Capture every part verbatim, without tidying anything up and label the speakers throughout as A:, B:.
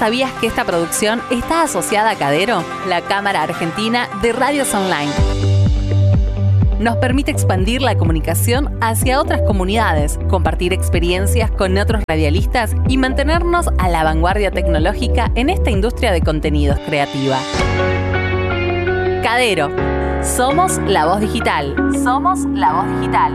A: ¿Sabías que esta producción está asociada a Cadero, la Cámara Argentina de Radios Online? Nos permite expandir la comunicación hacia otras comunidades, compartir experiencias con otros radialistas y mantenernos a la vanguardia tecnológica en esta industria de contenidos creativa. Cadero. Somos la voz digital. Somos la voz digital.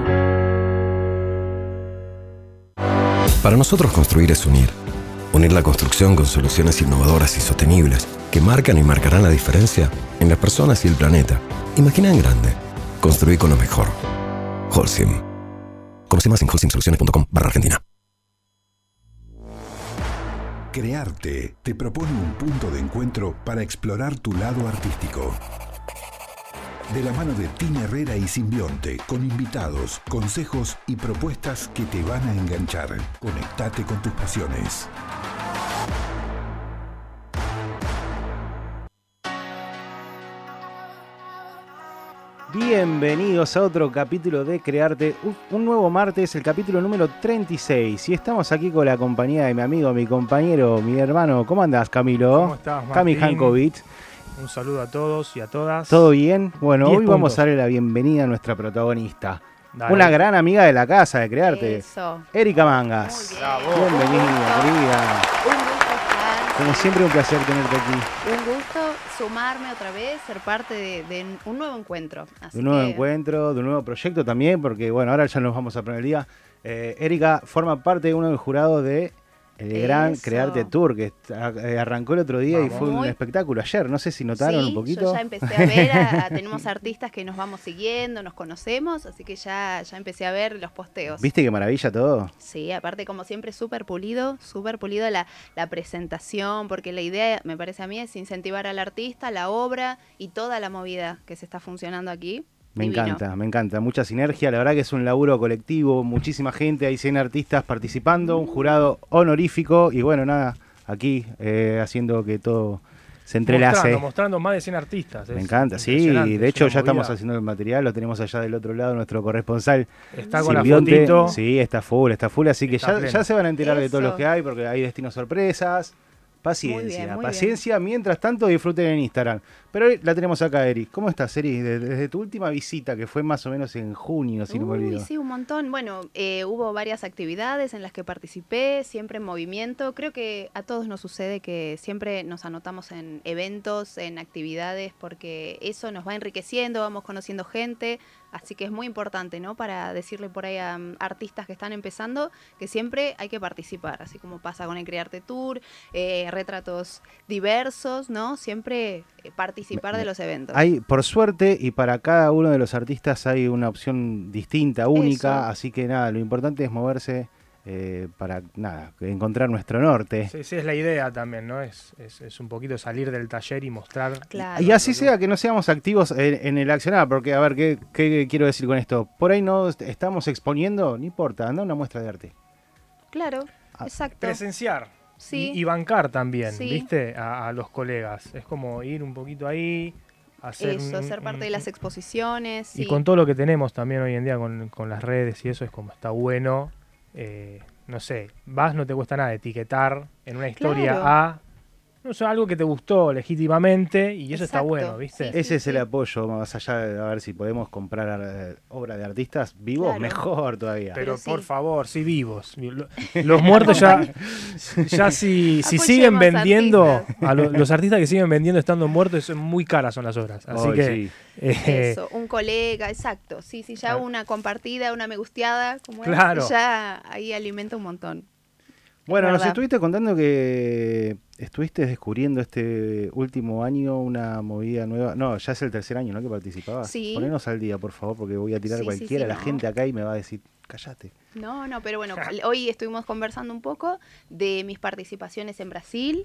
B: Para nosotros construir es unir. Unir la construcción con soluciones innovadoras y sostenibles que marcan y marcarán la diferencia en las personas y el planeta. Imagina en grande. Construir con lo mejor. Holcim. Conoce más en holcim soluciones punto com barra Argentina.
C: Crearte te propone un punto de encuentro para explorar tu lado artístico. De la mano de Tina Herrera y Simbionte, con invitados, consejos y propuestas que te van a enganchar. Conectate con tus pasiones.
D: Bienvenidos a otro capítulo de Crearte, un, un nuevo martes, el capítulo número treinta y seis. Y estamos aquí con la compañía de mi amigo, mi compañero, mi hermano. ¿Cómo andás, Camilo?
E: ¿Cómo estás, Martín?
D: Cami Hankovic.
E: Un saludo a todos y a todas.
D: ¿Todo bien? Bueno, hoy
E: puntos.
D: vamos a darle la bienvenida a nuestra protagonista.
E: Dale.
D: Una gran amiga de la casa de Crearte.
F: Eso.
D: Erika Mangas.
F: Muy bien.
D: Bienvenida, querida.
F: Un gusto estar.
D: Como siempre, un placer tenerte aquí.
F: Un gusto sumarme otra vez, ser parte de, de un nuevo encuentro. Así
D: De un nuevo
F: que...
D: encuentro, de un nuevo proyecto también, porque bueno, ahora ya nos vamos a poner el día. Eh, Erika forma parte de uno de los jurados de el gran
F: Eso.
D: Crearte Tour, que eh, arrancó el otro día. Vamos. Y fue un
F: Muy...
D: espectáculo ayer. No sé si notaron
F: sí,
D: un poquito.
F: Yo ya empecé a ver, a, a, tenemos artistas que nos vamos siguiendo, nos conocemos, así que ya, ya empecé a ver los posteos.
D: ¿Viste qué maravilla todo?
F: Sí, aparte como siempre súper pulido, súper pulido la, la presentación, porque la idea, me parece a mí, es incentivar al artista, la obra y toda la movida que se está funcionando aquí.
D: Me
F: Divino.
D: encanta, me encanta. Mucha sinergia. La verdad que es un laburo colectivo, muchísima gente. Hay cien artistas participando, un jurado honorífico. Y bueno, nada, aquí eh, haciendo que todo se entrelace.
E: Mostrando, mostrando más de cien artistas.
D: Me encanta, sí. De hecho, ya estamos haciendo el material. Lo tenemos allá del otro lado, nuestro corresponsal.
E: Está con
D: Simbionte.
E: la fotito.
D: Sí, está full, está full. Así que ya, ya se van a enterar
F: Eso.
D: de todos los que hay, porque hay destinos sorpresas. Paciencia,
F: muy bien, muy
D: paciencia. Bien. Mientras tanto, disfruten en Instagram. Pero hoy la tenemos acá, Eri. ¿Cómo estás, Eri? Desde, desde tu última visita, que fue más o menos en junio, si no me olvido.
F: Sí, un montón. Bueno, eh, hubo varias actividades en las que participé, siempre en movimiento. Creo que a todos nos sucede que siempre nos anotamos en eventos, en actividades, porque eso nos va enriqueciendo, vamos conociendo gente. Así que es muy importante, ¿no? Para decirle por ahí a um, artistas que están empezando que siempre hay que participar, así como pasa con el Crearte Tour, eh, retratos diversos, ¿no? Siempre eh, participar me, de los eventos.
D: Hay, por suerte, y para cada uno de los artistas hay una opción distinta, única, eso. Así que nada, lo importante es moverse eh, para, nada, encontrar nuestro norte.
E: Sí, sí, es la idea también, ¿no? Es, es, es un poquito salir del taller y mostrar.
F: Claro.
D: Y así sea, que no seamos activos en, en el accionar, porque, a ver, ¿qué, ¿qué quiero decir con esto? Por ahí no estamos exponiendo, no importa, anda una muestra de arte.
F: Claro,
D: ah,
F: exacto.
E: Presenciar.
F: Sí.
E: Y, y bancar también,
F: sí.
E: ¿viste? A, a los colegas. Es como ir un poquito ahí, hacer
F: eso,
E: un,
F: ser parte
E: un,
F: de las exposiciones.
E: Y
F: sí.
E: con todo lo que tenemos también hoy en día con, con las redes y eso, es como está bueno. Eh, no sé, vas, no te cuesta nada etiquetar en una historia
F: claro.
E: a no sé, algo que te gustó legítimamente y eso
F: Exacto.
E: está bueno, ¿viste?
F: Sí,
D: Ese
F: sí,
D: es
F: sí.
D: el apoyo, más allá de a ver si podemos comprar eh, obra de artistas vivos,
F: claro.
D: mejor todavía.
E: Pero,
F: Pero sí.
E: por favor, sí vivos. Los muertos ya, ya si, si siguen vendiendo, a lo, los artistas que siguen vendiendo estando muertos, es muy caras son las obras. Así
D: oh,
E: que
D: sí.
E: eh,
F: Eso, un colega, exacto. Sí, sí, ya
E: claro.
F: una compartida, una me gusteada, como
E: claro.
F: es, ya ahí alimenta un montón.
D: Bueno, nos estuviste contando que estuviste descubriendo este último año una movida nueva. No, ya es el tercer año, ¿no? Que participabas.
F: Sí.
D: Ponenos al día, por favor, porque voy a tirar
F: sí,
D: cualquiera
F: sí, sí,
D: a la
F: no.
D: gente acá y me va a decir, cállate.
F: No, no, pero bueno, hoy estuvimos conversando un poco de mis participaciones en Brasil,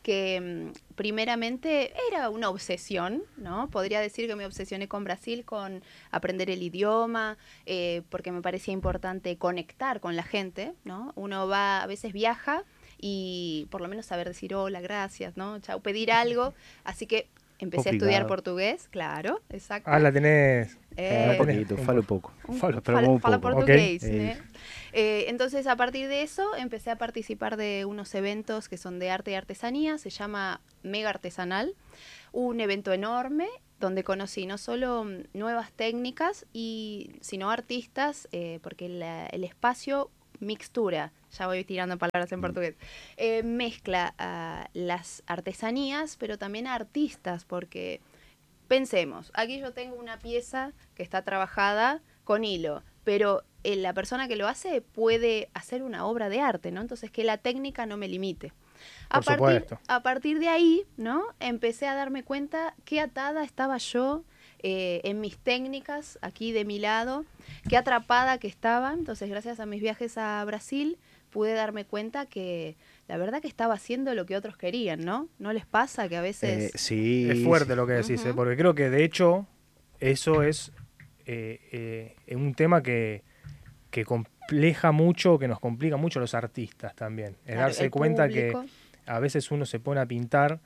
F: que mmm, primeramente era una obsesión, ¿no? Podría decir que me obsesioné con Brasil, con aprender el idioma, eh, porque me parecía importante conectar con la gente, ¿no? Uno va, a veces viaja y por lo menos saber decir hola, gracias, ¿no? Chau, pedir algo, así que empecé a estudiar portugués, claro, exacto.
E: Ah, la tenés.
F: Eh,
D: un poquito, falo poco.
F: Un,
E: Falo,
F: fala,
D: pero muy
F: fala
D: poco.
F: portugués.
D: Okay.
F: ¿eh? Eh, entonces, a partir de eso, empecé a participar de unos eventos que son de arte y artesanía. Se llama Mega Artesanal. Un evento enorme donde conocí no solo nuevas técnicas, y, sino artistas, eh, porque la, el espacio mixtura, ya voy tirando palabras en portugués, eh, mezcla uh, las artesanías, pero también a artistas, porque pensemos, aquí yo tengo una pieza que está trabajada con hilo, pero eh, la persona que lo hace puede hacer una obra de arte, ¿no? Entonces, que la técnica no me limite. A
E: Por
F: partir,
E: supuesto.
F: a partir de ahí, ¿no? Empecé a darme cuenta qué atada estaba yo eh, en mis técnicas, aquí de mi lado, qué atrapada que estaba. Entonces, gracias a mis viajes a Brasil, pude darme cuenta que la verdad que estaba haciendo lo que otros querían, ¿no? ¿No les pasa que a veces...
D: Eh, sí.
E: Es fuerte
D: sí.
E: lo que decís,
F: Ujú.
E: ¿eh? Porque creo que de hecho eso es eh, eh, un tema que, que compleja mucho, que nos complica mucho a los artistas también. Es
F: Claro,
E: darse
F: el
E: cuenta
F: público.
E: que a veces uno se pone a pintar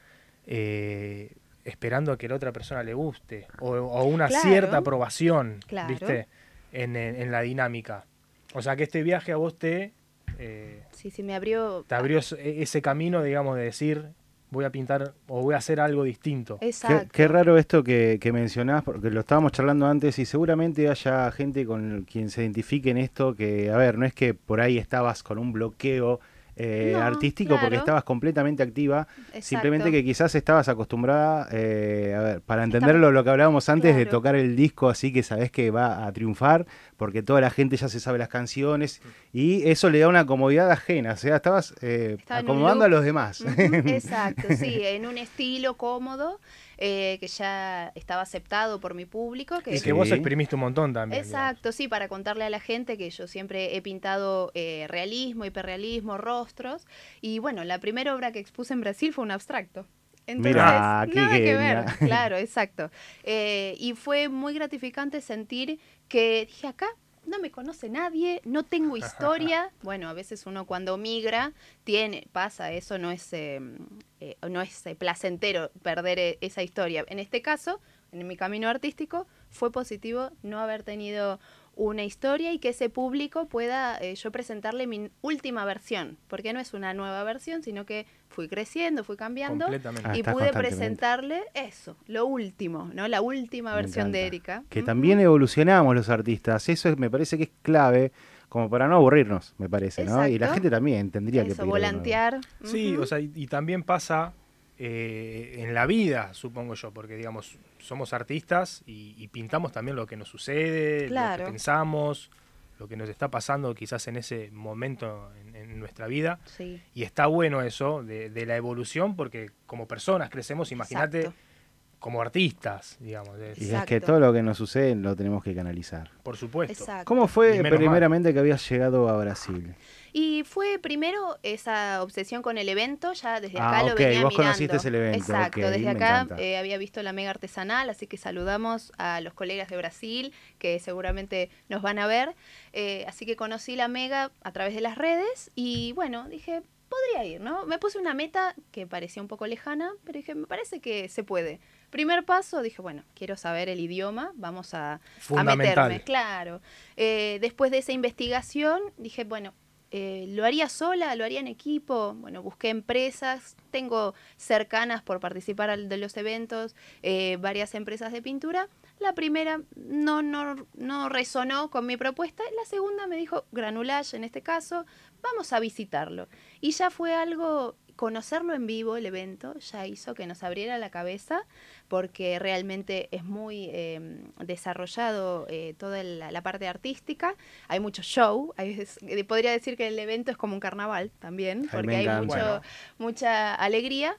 E: eh, esperando a que la otra persona le guste o, o una
F: Claro.
E: cierta aprobación,
F: Claro.
E: ¿viste? En, en, en la dinámica. O sea, que este viaje a vos te, eh,
F: Sí, sí, me abrió...
E: te abrió ese ese camino, digamos, de decir, voy a pintar o voy a hacer algo distinto.
F: Exacto.
D: Qué, qué raro esto que, que mencionás, porque lo estábamos charlando antes y seguramente haya gente con quien se identifique en esto, que, a ver, no es que por ahí estabas con un bloqueo eh,
F: No,
D: artístico
F: claro.
D: porque estabas completamente activa,
F: Exacto.
D: simplemente que quizás estabas acostumbrada, eh, a ver, para entenderlo
F: Estamos-
D: lo que hablábamos antes de
F: claro.
D: tocar el disco así que sabés que va a triunfar, porque toda la gente ya se sabe las canciones y eso le da una comodidad ajena, o sea, estabas eh,
F: Estaba en un
D: acomodando a
F: loop.
D: los demás.
F: Ujú, exacto, sí, en un estilo cómodo, eh, que ya estaba aceptado por mi público. Que
E: Y
F: es-
E: que vos
D: Sí.
E: exprimiste un montón también.
F: Exacto, sí, para contarle a la gente que yo siempre he pintado eh, realismo, hiperrealismo, rostros. Y bueno, la primera obra que expuse en Brasil fue un abstracto. Entonces,
D: Mirá, qué
F: nada que
D: genia.
F: ver, claro, exacto. Eh, y fue muy gratificante sentir que dije, acá no me conoce nadie, no tengo historia. Bueno, a veces uno cuando migra tiene, pasa, eso no es, eh, eh, no es eh, placentero perder eh, esa historia. En este caso, en mi camino artístico, fue positivo no haber tenido una historia y que ese público pueda eh, yo presentarle mi última versión, porque no es una nueva versión, sino que fui creciendo, fui cambiando
E: Completamente.
D: Ah,
F: y
D: estás
F: pude
D: constantemente.
F: presentarle eso, lo último, ¿no? La última
D: Me
F: versión de
D: encanta.
F: Erika.
D: Que
F: Ujú.
D: también evolucionamos los artistas. Eso es- me parece que es clave, como para no aburrirnos, me parece, ¿no? Y la
F: Exacto.
D: gente también tendría que
F: Eso,
D: pedir algo nuevo.
F: volantear.
E: Sí,
F: Ujú.
E: o sea, y, y también pasa eh, en la vida, supongo yo, porque digamos, somos artistas y, y pintamos también lo que nos sucede,
F: Claro.
E: lo que pensamos, lo que nos está pasando quizás en ese momento en, en nuestra vida.
F: Sí.
E: Y está bueno eso de, de la evolución, porque como personas crecemos, imagínate,
F: Exacto.
E: como artistas, digamos, es-
D: Y es
F: Exacto.
D: que todo lo que nos sucede lo tenemos que canalizar.
E: por supuesto.
F: Exacto.
D: ¿Cómo fue
E: Y menos
D: primeramente que habías llegado a Brasil?
F: Y fue primero esa obsesión con el evento, ya desde
D: Ah,
F: acá lo
D: ok,
F: venía
D: vos
F: mirando.
D: conociste ese evento,
F: Exacto,
D: ok,
F: desde
D: me
F: acá
D: encanta.
F: eh, había visto la Mega Artesanal, así que saludamos a los colegas de Brasil, que seguramente nos van a ver. Eh, así que conocí la Mega a través de las redes y bueno, dije, podría ir, ¿no? Me puse una meta que parecía un poco lejana, pero dije, me parece que se puede. Primer paso, dije, bueno, quiero saber el idioma, vamos a, a
E: Fundamental.
F: meterme, claro. Eh, después de esa investigación, dije, bueno, eh, ¿lo haría sola? ¿Lo haría en equipo? Bueno, busqué empresas, tengo cercanas por participar al- de los eventos, eh, varias empresas de pintura. La primera no, no, no resonó con mi propuesta, la segunda me dijo, Granulage en este caso, vamos a visitarlo. Y ya fue algo, conocerlo en vivo, el evento, ya hizo que nos abriera la cabeza, porque realmente es muy eh, desarrollado eh, toda la, la parte artística, hay mucho show, hay veces- eh, podría decir que el evento es como un carnaval también,
D: Ay,
F: porque
D: me
F: hay
D: encanta.
F: mucho,
E: Bueno.
F: mucha alegría.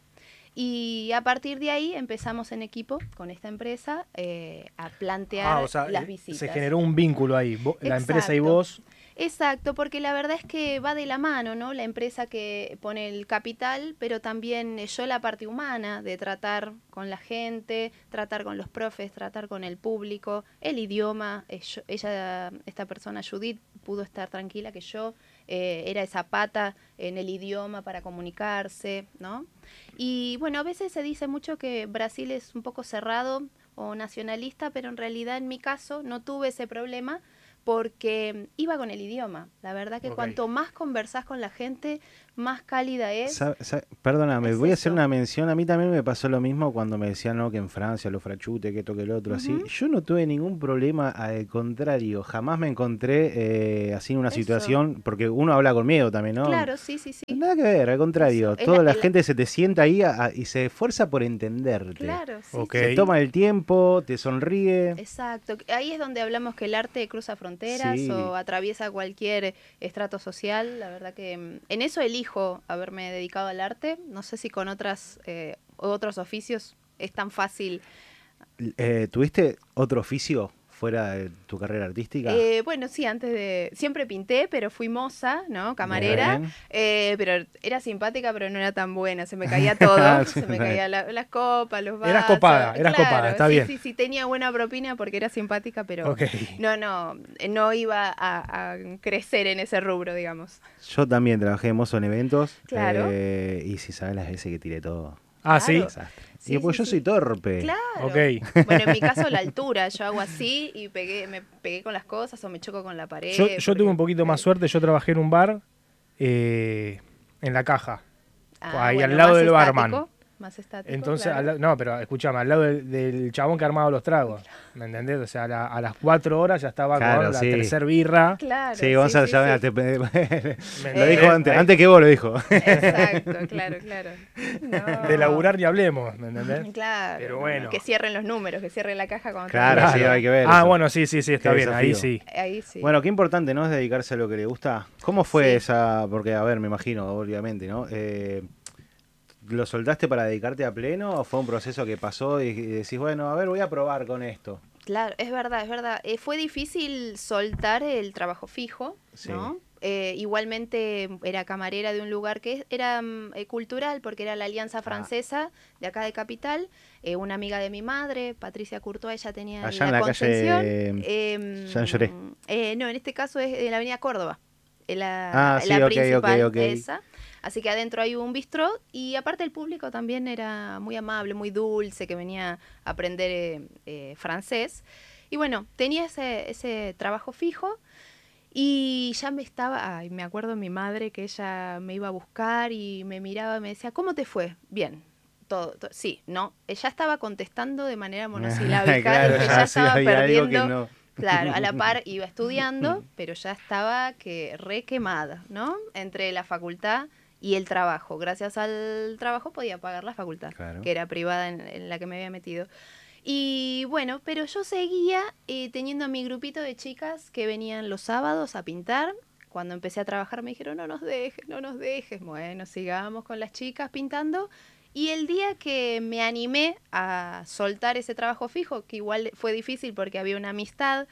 F: Y a partir de ahí empezamos en equipo con esta empresa eh, a plantear
E: Ah, o sea,
F: las
E: eh,
F: visitas.
E: se generó un vínculo ahí, vo- la empresa y
F: Exacto.
E: vos.
F: Exacto, porque la verdad es que va de la mano, ¿no? La empresa que pone el capital, pero también eh, yo la parte humana de tratar con la gente, tratar con los profes, tratar con el público, el idioma. eh, yo- ella, esta persona, Judith, pudo estar tranquila que yo eh, era esa pata en el idioma para comunicarse, ¿no? Y bueno, a veces se dice mucho que Brasil es un poco cerrado o nacionalista, pero en realidad en mi caso no tuve ese problema porque iba con el idioma. La verdad que
E: Okay.
F: cuanto más conversás con la gente, más cálida es.
D: Sa- sa- Perdóname,
F: Es
D: voy a
F: eso.
D: hacer una mención. A mí también me pasó lo mismo cuando me decían no, que en Francia los frachutes, que esto, que el otro, así.
F: Ujú.
D: Yo no tuve ningún problema, al contrario. Jamás me encontré eh, así en una
F: Eso.
D: situación, porque uno habla con miedo también, ¿no?
F: Claro, sí, sí, sí.
D: Nada que ver, al contrario.
F: Eso, es
D: Toda
F: la-
D: la,
F: es la-
D: gente se te sienta ahí a- a- y se esfuerza por entenderte.
F: Claro, sí.
E: Ok.
D: Se toma el tiempo, te sonríe.
F: Exacto. Ahí es donde hablamos que el arte cruza fronteras
D: Sí.
F: o atraviesa cualquier estrato social. La verdad que mm, en eso elijo haberme dedicado al arte. No sé si con otras eh, otros oficios es tan fácil.
D: Eh, ¿Tuviste otro oficio fuera de tu carrera artística?
F: Eh, bueno, sí, antes de... Siempre pinté, pero fui moza, ¿no? Camarera.
D: Bien.
F: Eh, pero era simpática, pero no era tan buena. Se me caía todo.
D: Sí,
F: se me
D: está bien.
F: caían la- las copas, los vasos.
E: Eras copada, eras
F: Claro,
E: copada, está
F: sí,
E: bien.
F: Sí, sí, tenía buena propina porque era simpática, pero...
E: Ok.
F: No, no, no iba a, a crecer en ese rubro, digamos.
D: Yo también trabajé de mozo en eventos.
F: Claro.
D: eh, y si sabes las veces que tiré todo.
E: Ah,
F: Claro.
E: sí.
D: Desastre.
F: Sí,
D: y pues
F: sí,
D: yo
F: sí.
D: soy torpe.
F: Claro.
E: Ok.
F: Bueno, en mi caso la altura, yo hago así y pegué, me pegué con las cosas o me choco con la pared.
E: Yo, yo
F: porque-
E: tuve un poquito más suerte, yo trabajé en un bar eh, en la caja.
F: Ah,
E: ahí
F: bueno,
E: al lado
F: más
E: del barman.
F: estático, Más estático.
E: Entonces,
F: claro.
E: al la- no, pero escúchame, al lado del, del chabón que armaba los tragos, ¿me entendés? O sea, a, la- a las cuatro horas ya estaba
D: Claro,
E: con la
D: sí.
E: tercer birra.
F: Claro.
D: Sí, Gonzalo,
F: sí,
D: ya
F: sí.
D: me- te-
E: ¿me
D: lo
E: entendés?
D: dijo antes,
E: Ahí-
D: antes que vos lo dijo.
F: Exacto, claro, claro. No.
E: De laburar ni hablemos, ¿me entendés?
F: Claro.
E: Pero
F: no,
E: bueno.
F: no, que cierren los números, que cierren la caja cuando
D: Claro,
F: termine.
D: sí, hay que ver
E: Ah,
D: eso.
E: bueno, sí, sí, sí, está
D: Qué
E: bien, ahí
D: desafío.
E: sí.
F: Ahí sí.
D: Bueno, qué importante, ¿no? Es dedicarse a lo que le gusta. ¿Cómo fue
F: Sí.
D: esa? Porque, a ver, me imagino, obviamente, ¿no? Eh, ¿Lo soltaste para dedicarte a pleno o fue un proceso que pasó y, y decís, bueno, a ver, voy a probar con esto?
F: Claro, es verdad, es verdad. Eh, fue difícil soltar el trabajo fijo,
D: Sí.
F: ¿no? Eh, igualmente era camarera de un lugar que era mm, eh, cultural, porque era la Alianza Francesa de acá de Capital. Eh, una amiga de mi madre, Patricia Courtois, ella tenía
D: Allá
F: la,
D: en la
F: concesión.
D: calle,
F: Em,
D: Jean Jaurès.
F: eh, no, en este caso es en la avenida Córdoba, en la,
D: Ah,
F: en
D: sí,
F: la
D: ok, ok,
F: principal,
D: ok.
F: esa. Así que adentro hay un bistró y aparte el público también era muy amable, muy dulce, que venía a aprender eh, eh, francés. Y bueno, tenía ese, ese trabajo fijo y ya me estaba, ay, me acuerdo de mi madre que ella me iba a buscar y me miraba y me decía, ¿cómo te fue? Bien. Todo, todo- sí, no, ella estaba contestando de manera monosilábica,
D: Claro,
F: dije,
D: ya
F: ya
D: sí
F: estaba
D: había algo que
F: perdiendo.
D: no.
F: Claro, a la par iba estudiando, pero ya estaba que re quemada, ¿no? Entre la facultad y el trabajo. Gracias al trabajo podía pagar la facultad,
D: Claro.
F: que era privada en, en la que me había metido. Y bueno, pero yo seguía eh, teniendo a mi grupito de chicas que venían los sábados a pintar. Cuando empecé a trabajar me dijeron, no nos dejes, no nos dejes. Bueno, sigamos con las chicas pintando. Y el día que me animé a soltar ese trabajo fijo, que igual fue difícil porque había una amistad,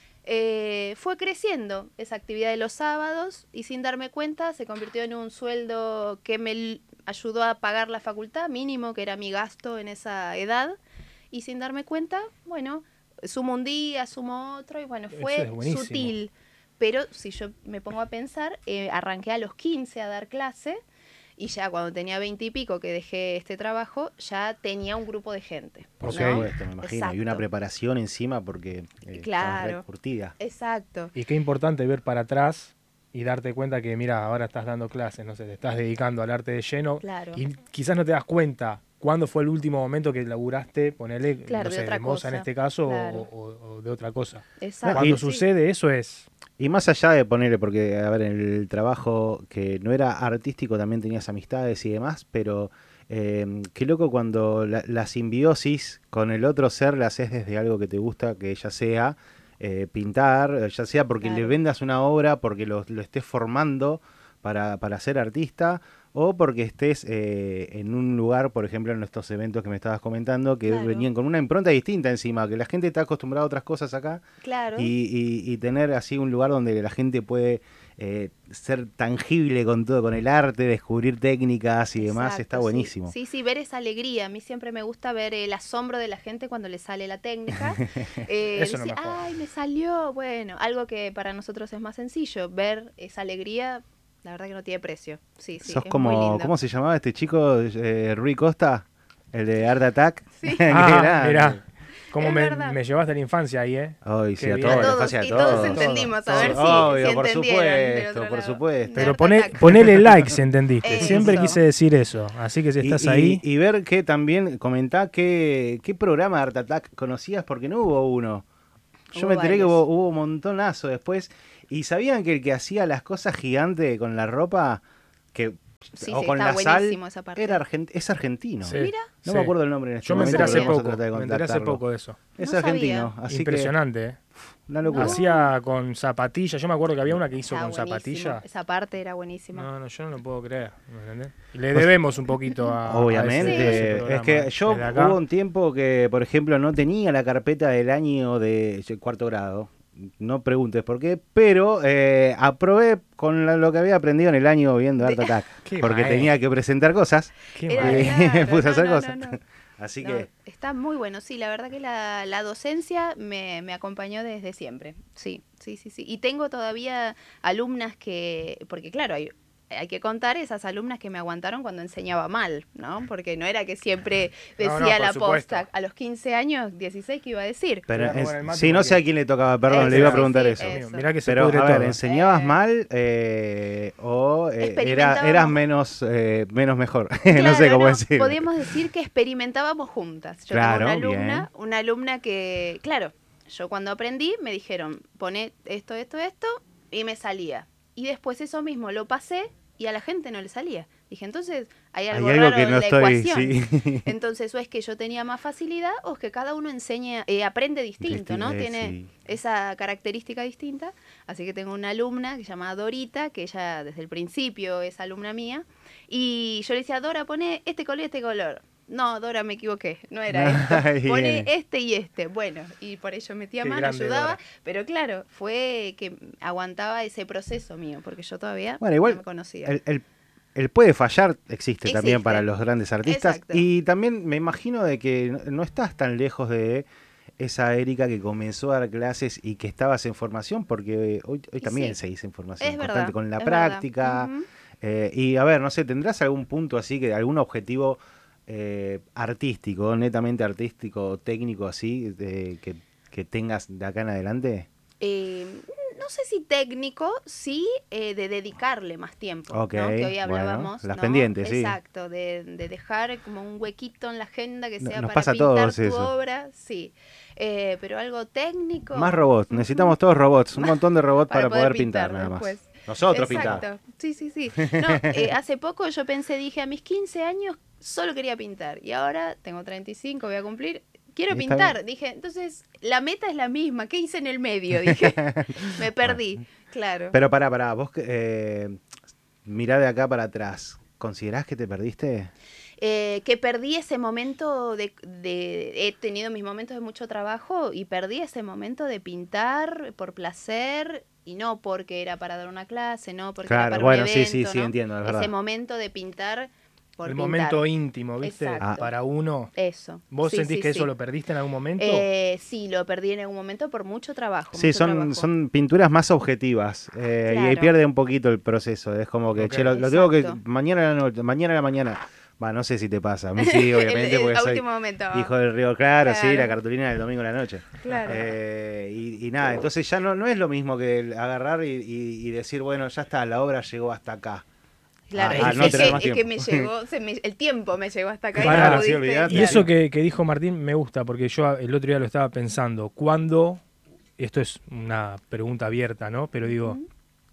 F: eh, fue creciendo esa actividad de los sábados y sin darme cuenta se convirtió en un sueldo que me l- ayudó a pagar la facultad, mínimo, que era mi gasto en esa edad. Y sin darme cuenta, bueno, sumo un día, sumo otro y bueno,
E: Eso
F: fue
E: es buenísimo.
F: sutil. Pero si yo me pongo a pensar, eh, arranqué a los quince a dar clase. Y ya cuando tenía veinte y pico que dejé este trabajo, ya tenía un grupo de gente.
D: Por
E: Ok.
F: ¿no?
D: supuesto, me imagino. Y una
F: Exacto.
D: preparación encima porque eh,
F: Claro.
D: estabas re curtida.
F: Exacto.
E: Y qué importante ver para atrás y darte cuenta que, mira, ahora estás dando clases, no sé, te estás dedicando al arte de lleno.
F: Claro.
E: Y quizás no te das cuenta cuándo fue el último momento que laburaste, ponele,
F: Claro,
E: no
F: de
E: sé,
F: otra
E: de moza en
F: cosa,
E: este caso
F: claro.
E: o, o- o de otra cosa.
F: Exacto.
E: Cuando
D: y-
F: Sí.
E: sucede eso es...
D: Y más allá de ponerle, porque, a ver, en el trabajo que no era artístico también tenías amistades y demás, pero eh, qué loco cuando la, la simbiosis con el otro ser la haces desde algo que te gusta, que ya sea eh, pintar, ya sea porque le
F: Claro.
D: vendas una obra, porque lo, lo estés formando para, para ser artista, o porque estés eh, en un lugar, por ejemplo, en estos eventos que me estabas comentando, que
F: Claro.
D: venían con una impronta distinta encima, que la gente está acostumbrada a otras cosas acá.
F: Claro.
D: Y, y- y tener así un lugar donde la gente puede eh, ser tangible con todo, con el arte, descubrir técnicas y demás,
F: Exacto,
D: está
F: sí.
D: buenísimo.
F: Sí, sí, ver esa alegría. A mí siempre me gusta ver el asombro de la gente cuando le sale la técnica. Eh,
E: Eso no
F: decir,
E: me jodas.
F: ay, me salió. Bueno, algo que para nosotros es más sencillo, ver esa alegría La verdad que no tiene precio. Sí, sí,
D: Sos
F: es
D: como,
F: muy lindo.
D: ¿cómo se llamaba este chico? Eh, Rui Costa, el de Art Attack.
F: Sí.
D: Qué
E: Ah,
D: grande.
E: mirá. Como
F: Es
E: me,
F: verdad.
E: me llevaste a la infancia ahí, ¿eh?
D: Ay, sí,
E: Qué
D: a
E: bien.
D: todos,
F: A
D: la
F: todos,
D: infancia de
F: y todos
D: todos.
F: entendimos, a
E: Todos.
F: ver si,
D: Obvio,
F: si
D: por
F: entendieron del
D: supuesto,
F: otro
D: por
F: lado.
D: supuesto.
E: Pero
F: Art
E: poné,
F: Attack.
E: ponele like si entendiste.
F: Eso.
E: Siempre quise decir eso. Así que si
D: Y,
E: estás
D: y-
E: ahí...
D: y ver que también comentá qué, qué programa de Art Attack conocías, porque no hubo uno. Yo
F: Hubo
D: me enteré que
F: varios.
D: hubo, hubo un montonazo después. Y sabían que el que hacía las cosas gigantes con la ropa, que
F: Sí,
D: o
F: sí,
D: con
F: está
D: la sal,
F: buenísimo esa parte.
D: era argent- es argentino.
E: Sí.
F: Mira.
D: No
E: Sí.
D: me acuerdo el nombre en este
E: Yo me
D: momento.
E: enteré hace
F: sabía.
D: vamos a
E: poco.
D: tratar de
E: Me enteré hace
D: contactarlo.
E: poco de eso.
D: Es
F: No
D: argentino,
F: sabía.
D: así
E: Impresionante, ¿eh?
D: que una locura.
F: No.
E: Hacía con zapatillas. Yo me acuerdo que había una que hizo
F: Está
E: con
F: buenísimo.
E: zapatillas.
F: Esa parte era buenísima.
E: No, no, yo no lo puedo creer. ¿Me entendés? Y le debemos un poquito a. a ese-
D: Obviamente,
E: ese
D: es
E: programa,
D: que
E: ¿eh?
D: yo
E: Desde acá.
D: hubo un tiempo que, por ejemplo, no tenía la carpeta del año de cuarto grado. No preguntes por qué, pero eh, aprobé con la- lo que había aprendido en el año viendo Art Attack.
E: Qué
D: Porque
E: maestro.
D: tenía que presentar cosas.
E: Qué
F: Era-
E: mal.
D: Y
F: claro,
D: me puse a
F: no,
D: hacer
F: no,
D: cosas.
F: no, no.
D: Así
F: No,
D: que,
F: está muy bueno, sí, la verdad que la, la docencia me, me acompañó desde siempre, sí, sí, sí, sí. Y tengo todavía alumnas que, porque claro, hay, hay que contar esas alumnas que me aguantaron cuando enseñaba mal, ¿no? Porque no era que siempre
E: No, no,
F: decía
E: por
F: la
E: supuesto.
F: posta, a los quince años, dieciséis, ¿qué iba a decir?
D: pero
E: Voy a robar
D: es-
E: el mate
D: sí, no
E: porque-
D: sé a quién le tocaba, perdón,
F: Eso,
D: le iba a
F: sí,
D: preguntar
F: sí,
D: eso.
F: eso.
E: Mirá que se
D: Pero,
E: pudre
D: a ver,
E: todo.
D: ¿enseñabas
F: Eh.
D: mal eh, o eh, era,
F: Experimentábamos.
D: eras menos, eh, menos mejor? no
F: Claro,
D: sé cómo
F: no,
D: decirlo.
F: podíamos decir que experimentábamos juntas. Yo
D: Claro,
F: tengo una alumna,
D: bien.
F: una alumna que, claro, yo cuando aprendí me dijeron, poné esto, esto, esto, y me salía. Y después eso mismo lo pasé y a la gente no le salía. Dije, entonces hay algo,
D: Hay algo
F: raro
D: que
F: en
D: no
F: la
D: estoy,
F: ecuación.
D: sí.
F: Entonces, o es que yo tenía más facilidad o es que cada uno enseña, eh, aprende distinto, ¿no?
D: Disti- eh,
F: Tiene
D: sí.
F: esa característica distinta. Así que tengo una alumna que se llama Dorita, que ella desde el principio es alumna mía. Y yo le decía, Dora, pone este color y este color. No, Dora, me equivoqué, no era esto.
D: Ay,
F: Pone
D: bien.
F: este y este. Bueno, y por ello metía
E: Qué
F: mano,
E: grande,
F: ayudaba.
E: Dora.
F: Pero claro, fue que aguantaba ese proceso mío, porque yo todavía
D: Bueno, igual
F: no me conocía.
D: El, el- el puede fallar existe,
F: Existe.
D: también para los grandes artistas.
F: Exacto.
D: Y también me imagino de que no, no estás tan lejos de esa Erika que comenzó a dar clases y que estabas en formación, porque hoy, hoy
F: Y
D: también
F: sí.
D: se dice en formación
F: Es
D: constante
F: verdad,
D: con la
F: es
D: práctica.
F: verdad. Ujú.
D: Eh, y a ver, no sé, ¿tendrás algún punto así, que algún objetivo eh, artístico, netamente artístico, técnico así, de- que, que tengas de acá en adelante?
F: Eh, no sé si técnico, sí eh, de dedicarle más tiempo,
D: Ok,
F: ¿no? Que hoy
D: bueno,
F: hablábamos.
D: las
F: ¿no?
D: pendientes, sí.
F: Exacto, de, de dejar como un huequito en la agenda que
D: No-
F: sea
D: nos
F: para
D: pasa a
F: pintar
D: todos
F: tu
D: eso.
F: obra, sí. Eh, pero algo técnico.
D: Más robots, necesitamos todos robots, un montón de robots para, poder, pintar, nada
F: después.
D: más. Nosotros
F: Exacto.
D: pintar.
F: Sí, sí, sí. No, eh, hace poco yo pensé, dije, a mis quince años solo quería pintar. Y ahora tengo treinta y cinco, voy a cumplir. Quiero
D: Y está
F: pintar.
D: bien.
F: Dije, entonces, la meta es la misma. ¿Qué hice en el medio? Dije, me perdí. Claro.
D: Pero pará, pará, vos eh, mirá de acá para atrás. ¿Considerás que te perdiste?
F: Eh, que perdí ese momento de, de... He tenido mis momentos de mucho trabajo y perdí ese momento de pintar por placer y no porque era para dar una clase, no porque
D: Claro,
F: era para
D: bueno,
F: un
D: sí,
F: evento,
D: sí, sí,
F: ¿no?
D: entiendo, es verdad.
F: Ese momento de pintar por
E: El
F: pintar.
E: momento íntimo, ¿viste?
F: Exacto.
E: Para uno.
F: Eso.
E: ¿Vos
F: Sí,
E: sentís
F: sí,
E: que
F: sí.
E: eso lo perdiste en algún momento?
F: Eh, sí, lo perdí en algún momento por mucho trabajo.
D: Sí,
F: mucho
D: son,
F: trabajo.
D: son pinturas más objetivas eh, y ahí
F: Claro.
D: pierde un poquito el proceso. Es como que,
E: Ok.
D: che, lo, lo tengo que
F: Exacto.
D: mañana a la noche, mañana a la mañana. Va, no sé si te pasa. A mí sí, obviamente,
F: El- el-
D: porque
F: a
D: soy
F: último momento.
D: hijo del río. Claro, sí,
F: Claro.
D: la cartulina del domingo a la noche.
F: Claro.
D: Eh, y, y nada, entonces ya no, no es lo mismo que el agarrar y, y- y decir, bueno, ya está, la obra llegó hasta acá.
F: Claro,
D: Ah,
F: es,
D: no
F: es
D: tener
F: que,
D: más
F: es que
D: tiempo.
F: me llegó, se me- el tiempo me llegó hasta acá. y
E: Claro,
F: no
D: sí,
F: pudiste,
D: olvidate.
E: Y
F: claro.
E: eso que, que dijo Martín me gusta, porque yo el otro día lo estaba pensando. ¿Cuándo? Esto es una pregunta abierta, ¿no? Pero digo,
F: Ujú.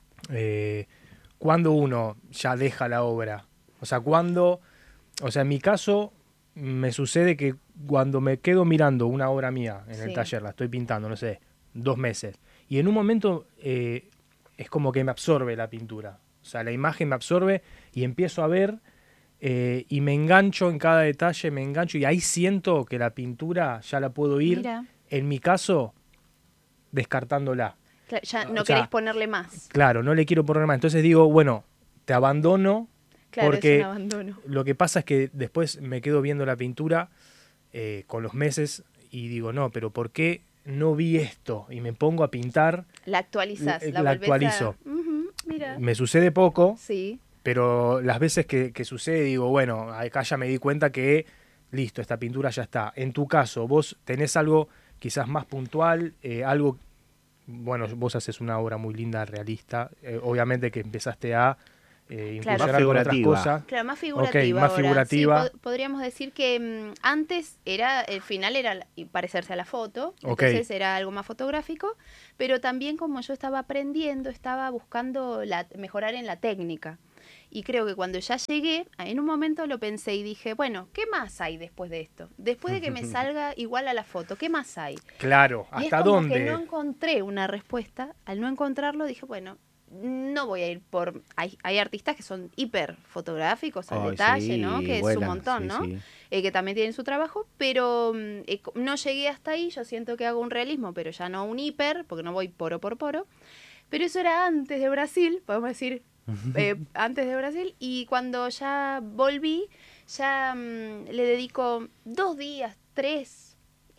E: eh, ¿cuándo uno ya deja la obra? O sea, ¿cuándo? O sea, en mi caso me sucede que cuando me quedo mirando una obra mía en el
F: Sí.
E: taller, la estoy pintando, no sé, dos meses, y en un momento eh, es como que me absorbe la pintura. O sea, la imagen me absorbe y empiezo a ver eh, y me engancho en cada detalle, me engancho y ahí siento que la pintura ya la puedo ir,
F: Mira,
E: en mi caso, descartándola.
F: cla- ya no
E: o sea,
F: querés ponerle más.
E: Claro, no le quiero poner más. Entonces digo, bueno, te abandono.
F: Claro,
E: porque
F: es un abandono.
E: Lo que pasa es que después me quedo viendo la pintura eh, con los meses y digo, no, pero ¿por qué no vi esto? Y me pongo a pintar.
F: La actualizás,
E: La-
F: la,
E: la
F: volvés a-
E: actualizo.
F: Ujú, Mira.
E: Me sucede poco,
F: Sí.
E: pero las veces que, que sucede digo, bueno, acá ya me di cuenta que listo, esta pintura ya está. En tu caso, vos tenés algo quizás más puntual, eh, algo, bueno, vos haces una obra muy linda, realista, eh, obviamente que empezaste a eh,
F: Claro.
E: incursionar con otras
D: Figurativa.
E: cosas.
F: Claro, más figurativa.
E: más
F: ahora.
E: figurativa.
F: Sí, po- podríamos decir que mm, antes era, el final era la- y parecerse a la foto,
E: Ok.
F: entonces era algo más fotográfico, pero también como yo estaba aprendiendo, estaba buscando la, mejorar en la técnica. Y creo que cuando ya llegué, en un momento lo pensé y dije, bueno, ¿qué más hay después de esto? Después de que me salga igual a la foto, ¿qué más hay?
E: Claro,
F: Y es
E: ¿hasta
F: como
E: dónde?
F: que no encontré una respuesta. Al no encontrarlo dije, bueno, no voy a ir por... Hay, hay artistas que son hiper fotográficos, al
D: Ay,
F: detalle,
D: sí,
F: ¿no? Que es
D: vuelan,
F: un montón,
D: sí,
F: ¿no?
D: sí.
F: Eh, que también tienen su trabajo, pero mm, eh, co- no llegué hasta ahí. Yo siento que hago un realismo, pero ya no un hiper, porque no voy poro por poro. Pero eso era antes de Brasil, podemos decir, eh, antes de Brasil. Y cuando ya volví, ya mm, le dedico dos días, tres,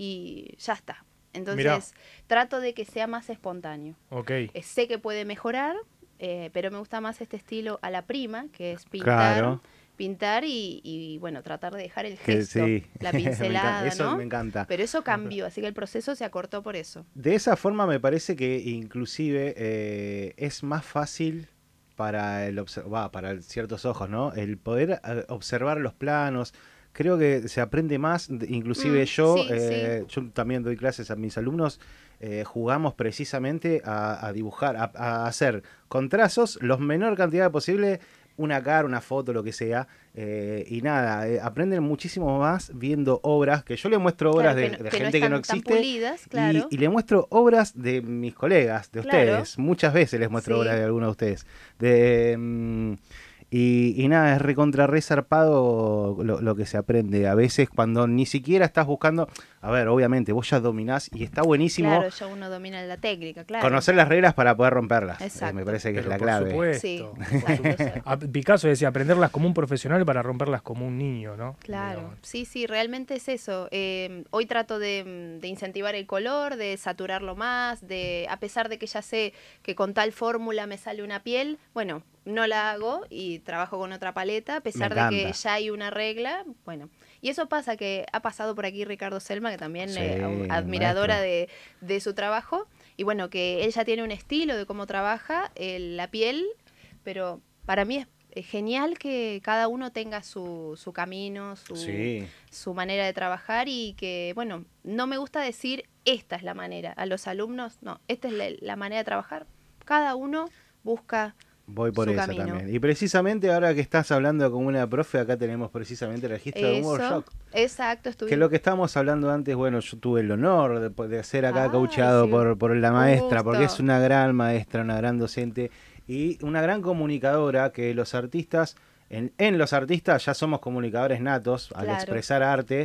F: y ya está. Entonces,
E: Mirá.
F: trato de que sea más espontáneo.
E: Ok.
F: Eh, sé que puede mejorar, eh, pero me gusta más este estilo a la prima, que es pintar,
D: Claro.
F: pintar y, y, bueno, tratar de dejar el
D: Que
F: gesto,
D: sí.
F: la
D: Me encanta,
F: pincelada,
D: eso
F: ¿no?
D: me encanta.
F: Pero eso cambió, así que el proceso se acortó por eso.
D: De esa forma me parece que inclusive eh, es más fácil para el obser- va, para ciertos ojos, ¿no? El poder eh, observar los planos. Creo que se aprende más, de- inclusive
F: Mm,
D: yo,
F: sí,
D: eh, yo también doy clases a mis alumnos, eh, jugamos precisamente a, a dibujar, a, a hacer con trazos los menor cantidad posible, una cara, una foto, lo que sea, eh, y nada, eh, aprenden muchísimo más viendo obras, que yo le muestro obras
F: Claro,
D: de,
F: que no-
D: de
F: que no
D: gente que no
F: están tan
D: existe,
F: pulidas, claro.
D: y, y le muestro obras de mis colegas, de
F: Claro.
D: ustedes, muchas veces les muestro
F: Sí.
D: obras de algunos de ustedes, de... mm, y, y nada, es recontra re zarpado lo, lo que se aprende. A veces cuando ni siquiera estás buscando... A ver, obviamente, vos ya dominás y está buenísimo
F: Claro, ya uno domina la técnica, claro.
D: conocer las reglas para poder romperlas. Eh,
F: Exacto.
D: me parece que
E: Pero
D: es la
E: por
D: clave.
E: supuesto.
F: Sí,
E: por
F: exacto,
E: supuesto.
F: exacto.
E: A- Picasso decía, aprenderlas como un profesional para romperlas como un niño, ¿no?
F: Claro,
E: Digamos.
F: sí, sí, realmente es eso. Eh, hoy trato de, de incentivar el color, de saturarlo más, de a pesar de que ya sé que con tal fórmula me sale una piel, bueno, no la hago y trabajo con otra paleta, a pesar de que
D: encanta.
F: ya hay una regla, bueno. Y eso pasa, que ha pasado por aquí Ricardo Selma, que también
D: Sí,
F: eh,
D: un
F: admiradora
D: maestro.
F: de, de su trabajo, y bueno, que él ya tiene un estilo de cómo trabaja eh, la piel, pero para mí es es genial que cada uno tenga su, su camino, su,
D: Sí.
F: su manera de trabajar, y que, bueno, no me gusta decir esta es la manera. A los alumnos, no, esta es la, la manera de trabajar. Cada uno busca
D: Voy por
F: su
D: esa
F: camino.
D: también. Y precisamente ahora que estás hablando con una profe, acá tenemos precisamente el registro de un
F: eso.
D: workshop.
F: Exacto,
D: Que
F: estuvimos.
D: lo que estábamos hablando antes, bueno, yo tuve el honor de, de ser acá
F: Ay,
D: coachado
F: sí.
D: por, por la
F: Un
D: maestra, porque
F: gusto.
D: es una gran maestra, una gran docente y una gran comunicadora, que los artistas, en, en los artistas ya somos comunicadores natos al
F: Claro.
D: expresar arte,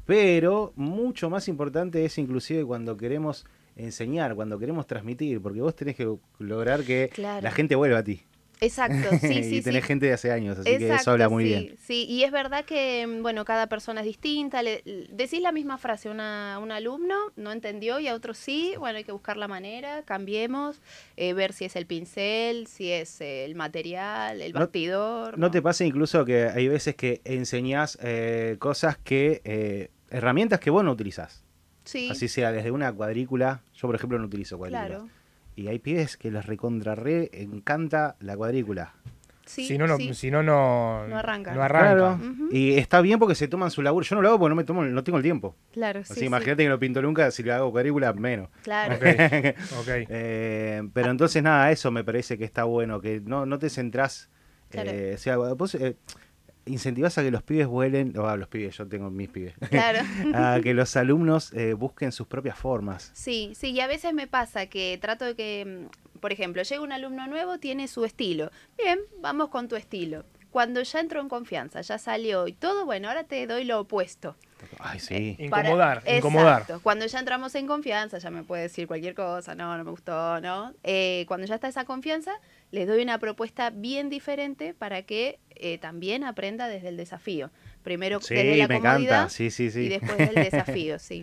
D: pero mucho más importante es inclusive cuando queremos enseñar, cuando queremos transmitir, porque vos tenés que lograr que
F: Claro.
D: la gente vuelva a ti.
F: Exacto, sí,
D: y
F: sí,
D: tenés
F: sí.
D: gente de hace años, así que eso
F: Exacto,
D: habla muy
F: sí,
D: bien.
F: sí, y es verdad que, bueno, cada persona es distinta. Le, decís la misma frase a una, a un alumno, no entendió, y a otro sí. Bueno, hay que buscar la manera, cambiemos, eh, ver si es el pincel, si es eh, el material, el
D: No-
F: bastidor.
D: ¿No te pasa incluso que hay veces que enseñás eh, cosas que, eh, herramientas que vos no utilizás?
F: Sí,
D: Así sea, desde una cuadrícula, yo por ejemplo no utilizo cuadrículas.
F: claro.
D: Y hay pibes que les recontra re encanta la cuadrícula.
F: Sí,
E: si no, no,
F: sí.
E: si no, no,
F: No arranca.
E: no arranca.
D: Claro.
F: Ujú.
D: Y está bien porque se toman su laburo. Yo no lo hago porque no me tomo, no tengo el tiempo.
F: Claro,
D: Así
F: sí, sí.
D: imagínate que no pinto nunca, si le hago cuadrícula, menos.
F: Claro.
E: Ok, ok.
D: Eh, pero entonces nada, eso me parece que está bueno, que no, no te centrás,
F: Claro.
D: eh, o sea, vos eh, incentivás a que los pibes vuelen, o a los pibes, yo tengo mis pibes,
F: Claro.
D: a que los alumnos eh, busquen sus propias formas.
F: Sí, sí, y a veces me pasa que trato de que, mm, por ejemplo, llega un alumno nuevo, tiene su estilo. Bien, vamos con tu estilo. Cuando ya entró en confianza, ya salió y todo, bueno, ahora te doy lo opuesto.
D: Ay, sí.
E: Incomodar,
F: Para-
E: incomodar.
F: Exacto. Cuando ya entramos en confianza, ya me puede decir cualquier cosa, no, no me gustó, ¿no? Eh, cuando ya está esa confianza, les doy una propuesta bien diferente para que eh, también aprenda desde el desafío. Primero
D: Sí,
F: desde la
D: me
F: comodidad
D: encanta, sí, sí, sí.
F: y después del desafío, sí.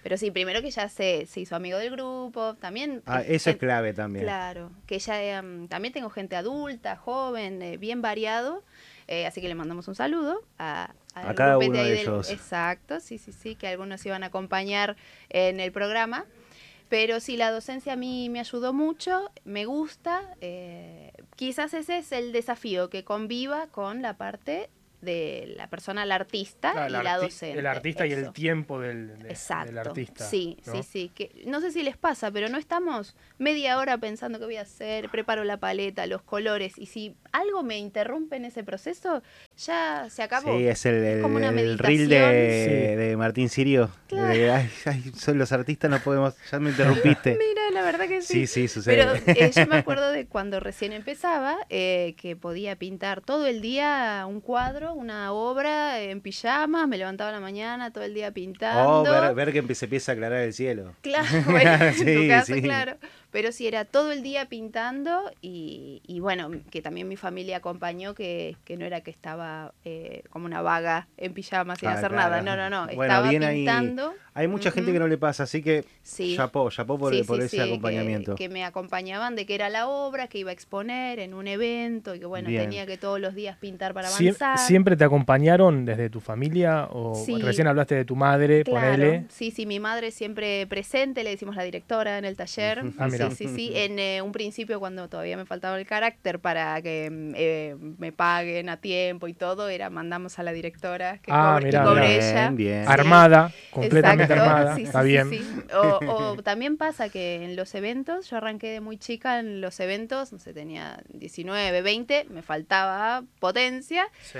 F: Pero sí, primero que ya se, se hizo amigo del grupo, también...
D: Ah,
F: eh,
D: eso es
F: gen-
D: clave también.
F: Claro, que ya em, también tengo gente adulta, joven, eh, bien variado, eh, así que le mandamos un saludo a,
D: A
F: al
D: cada
F: grupete
D: uno
F: ahí
D: de
F: del-
D: ellos.
F: Exacto, sí, sí, sí, que algunos iban a acompañar en el programa. Pero sí, la docencia a mí me ayudó mucho, me gusta. eh, quizás ese es el desafío, que conviva con la parte de la persona, la artista
E: Claro,
F: y
E: el
F: la
E: arti-
F: docente.
E: El artista y el
F: eso.
E: tiempo del, de-
F: Exacto.
E: del artista.
F: Sí,
E: ¿no?
F: sí, sí. Que, no sé si les pasa, pero no estamos media hora pensando qué voy a hacer, preparo la paleta, los colores, y si algo me interrumpe en ese proceso, ya se acabó.
D: Sí, es el,
F: Es
D: el,
F: como una
D: el reel de,
E: meditación.
D: de Martín Sirio.
F: Claro.
D: De, ay, ay, son los artistas, no podemos, ya me interrumpiste.
F: Mira, la verdad que
D: Sí,
F: sí.
D: sí, sucede.
F: Pero eh, yo me acuerdo de cuando recién empezaba, eh, que podía pintar todo el día un cuadro, una obra, en pijama, me levantaba a la mañana todo el día pintando.
D: Oh, ver, ver que se empieza a aclarar el cielo.
F: Claro, bueno, en
D: Sí,
F: tu caso,
D: sí.
F: claro. Pero sí, era todo el día pintando y, y bueno, que también mi familia acompañó, que, que no era que estaba eh, como una vaga en pijama sin
D: Ah,
F: hacer
D: claro.
F: nada. No, no, no.
D: Bueno,
F: Estaba
D: bien ahí.
F: pintando.
D: Hay mucha gente
F: Ujú.
D: que no le pasa, así que
F: Sí.
D: chapó, chapó por,
F: Sí,
D: por
F: sí,
D: ese
F: sí,
D: acompañamiento.
F: Que, que me acompañaban de que era la obra, que iba a exponer en un evento y que bueno,
D: Bien.
F: tenía que todos los días pintar para
E: Siem-
F: avanzar.
E: ¿Siempre te acompañaron desde tu familia? O
F: Sí.
E: recién hablaste de tu madre,
F: Claro,
E: ponele.
F: sí, sí, mi madre siempre presente, le decimos la directora en el taller.
E: Ah, mira.
F: Sí, sí, sí. En eh, un principio, cuando todavía me faltaba el carácter para que mm, eh, me paguen a tiempo y todo, era mandamos a la directora que
E: Ah,
F: cobre,
E: mirá,
F: que cobre
D: mirá.
F: ella.
D: Bien, bien.
F: Sí.
E: Armada, completamente
F: Exacto,
E: armada.
F: sí,
E: Está
F: sí, sí,
E: bien.
F: sí. O, o también pasa que en los eventos, yo arranqué de muy chica en los eventos, no sé, tenía diecinueve, veinte, me faltaba potencia.
E: Sí.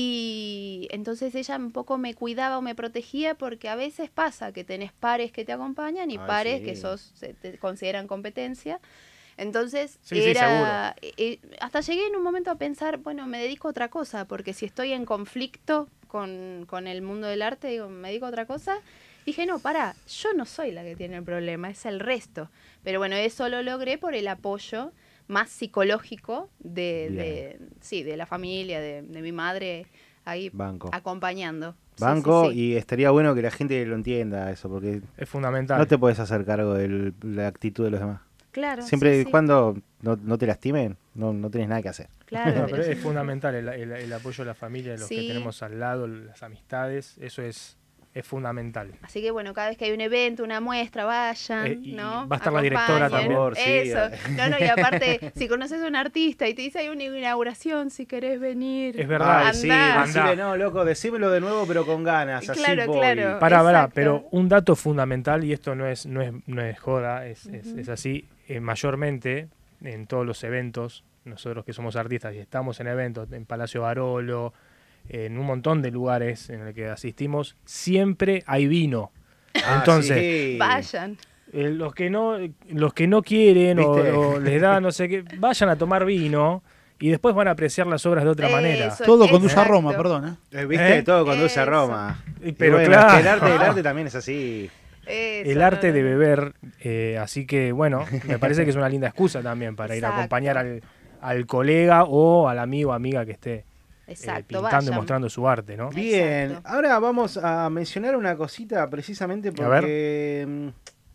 F: Y entonces ella un poco me cuidaba o me protegía, porque a veces pasa que tenés pares que te acompañan y
D: Ay,
F: pares
D: sí.
F: que sos, se te consideran competencia. Entonces,
E: Sí, sí,
F: era eh, hasta llegué en un momento a pensar, bueno, me dedico a otra cosa, porque si estoy en conflicto con, con el mundo del arte, digo, me dedico a otra cosa. Dije, no, pará, yo no soy la que tiene el problema, es el resto. Pero bueno, eso lo logré por el apoyo más psicológico de, de sí, de la familia, de, de mi madre ahí
D: Banco.
F: acompañando. Sí,
D: Banco,
F: sí, sí.
D: y estaría bueno que la gente lo entienda eso, porque
E: Es fundamental.
D: no te puedes hacer cargo de la actitud de los demás.
F: Claro,
D: Siempre
F: sí,
D: y
F: sí.
D: cuando no, no te lastimen, no, no tienes nada que hacer.
F: Claro,
E: No,
F: pero
E: pero
F: sí.
E: es fundamental el, el- el apoyo de la familia, de los que
F: Sí.
E: tenemos al lado, las amistades, eso es, es fundamental.
F: Así que bueno, cada vez que hay un evento, una muestra, vayan,
E: Eh, y
F: ¿no?
E: va a estar la directora
F: Acompañen.
E: también.
D: Por favor, sí.
F: Eso. No, no, y aparte, si conoces a un artista y te dice hay una inauguración, si querés venir.
E: Es verdad.
D: Ay, sí,
F: andá.
D: decime, no, loco, decímelo de nuevo, pero con ganas, así
F: Claro,
D: voy.
F: claro.
E: Pará, pará,
F: Exacto.
E: pero un dato fundamental, y esto no es, no es, no es joda, es, es-
F: Ujú.
E: es así, eh, mayormente en todos los eventos, nosotros que somos artistas y estamos en eventos, en Palacio Barolo, en un montón de lugares en el que asistimos, siempre hay vino.
D: Ah,
E: Entonces,
D: sí.
F: Vayan.
E: eh, los que no, los que no quieren o,
D: ¿Viste?
E: o les da no sé qué, vayan a tomar vino y después van a apreciar las obras de otra manera.
F: Eso,
G: Todo conduce a
F: exacto.
G: Roma, perdón. ¿eh?
D: Eh, ¿Viste?
E: ¿Eh?
D: Todo conduce a
F: Eso.
D: Roma.
E: Y-
D: Y
E: pero
D: bueno,
E: claro.
D: es que el arte, el arte también es así.
F: Eso,
E: El
F: no,
E: arte
F: no,
E: de
F: no.
E: beber, eh, así que bueno, me parece que es una linda excusa también para ir a
F: Exacto.
E: acompañar al, al colega o al amigo o amiga que esté eh,
F: Exacto,
E: pintando y
F: vayan.
E: mostrando su arte, ¿no?
D: Bien,
F: Exacto.
D: ahora vamos a mencionar una cosita precisamente porque... mm,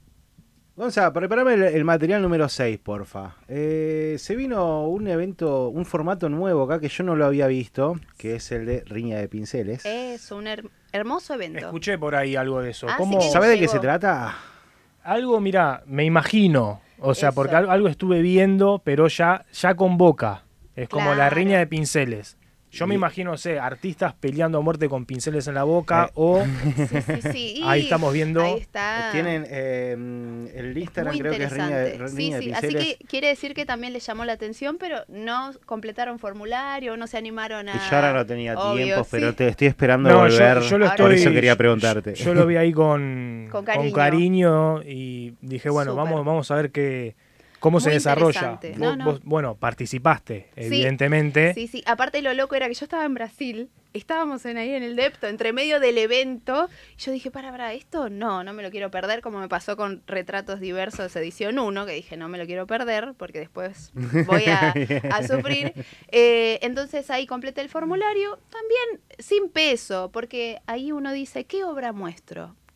D: Vamos a prepararme el, el material número seis, porfa. Eh, se vino un evento, un formato nuevo acá que yo no lo había visto, que es el de Riña de Pinceles.
F: Es un her- hermoso evento.
E: Escuché por ahí algo de eso.
F: Ah,
E: ¿Cómo?
F: sí que-
D: ¿Sabe de qué
F: llegó.
D: se trata?
E: Algo, mira, me imagino, o sea,
F: Eso.
E: porque algo, algo estuve viendo, pero ya, ya convoca. Es como la
F: Claro.
E: riña de pinceles. Yo me
D: Bien.
E: imagino, no sé, artistas peleando a muerte con pinceles en la boca
D: Eh.
E: o
F: Sí, sí, sí. Y
E: Ahí estamos viendo-
F: Ahí está.
D: Tienen eh, el Instagram,
F: Muy
D: creo que es Riña de,
F: interesante. Sí,
D: Riña de
F: sí. Así
D: Pinceles.
F: que quiere decir que también les llamó la atención, pero no completaron formulario, no se animaron a...
D: Y yo ahora no tenía
F: Obvio,
D: tiempo,
F: sí.
D: pero te estoy esperando
E: No, yo-
D: volver.
E: yo lo
F: Ahora
D: Por
E: estoy-
D: eso quería preguntarte.
E: Yo lo vi ahí con,
F: Con
E: con
F: cariño.
E: cariño y dije, bueno,
F: Súper.
E: vamos, vamos a ver qué, cómo se
F: Muy
E: desarrolla.
F: interesante.
E: Vos-
F: No, no.
E: vos, bueno, participaste,
F: Sí.
E: evidentemente.
F: Sí, sí. Aparte lo loco era que yo estaba en Brasil, estábamos en ahí en el Depto, entre medio del evento, y yo dije, para, para, esto no, no me lo quiero perder, como me pasó con Retratos Diversos edición uno, que dije, no me lo quiero perder, porque después voy a, a sufrir. Eh, entonces ahí completé el formulario, también sin peso, porque ahí uno dice, ¿qué obra muestro?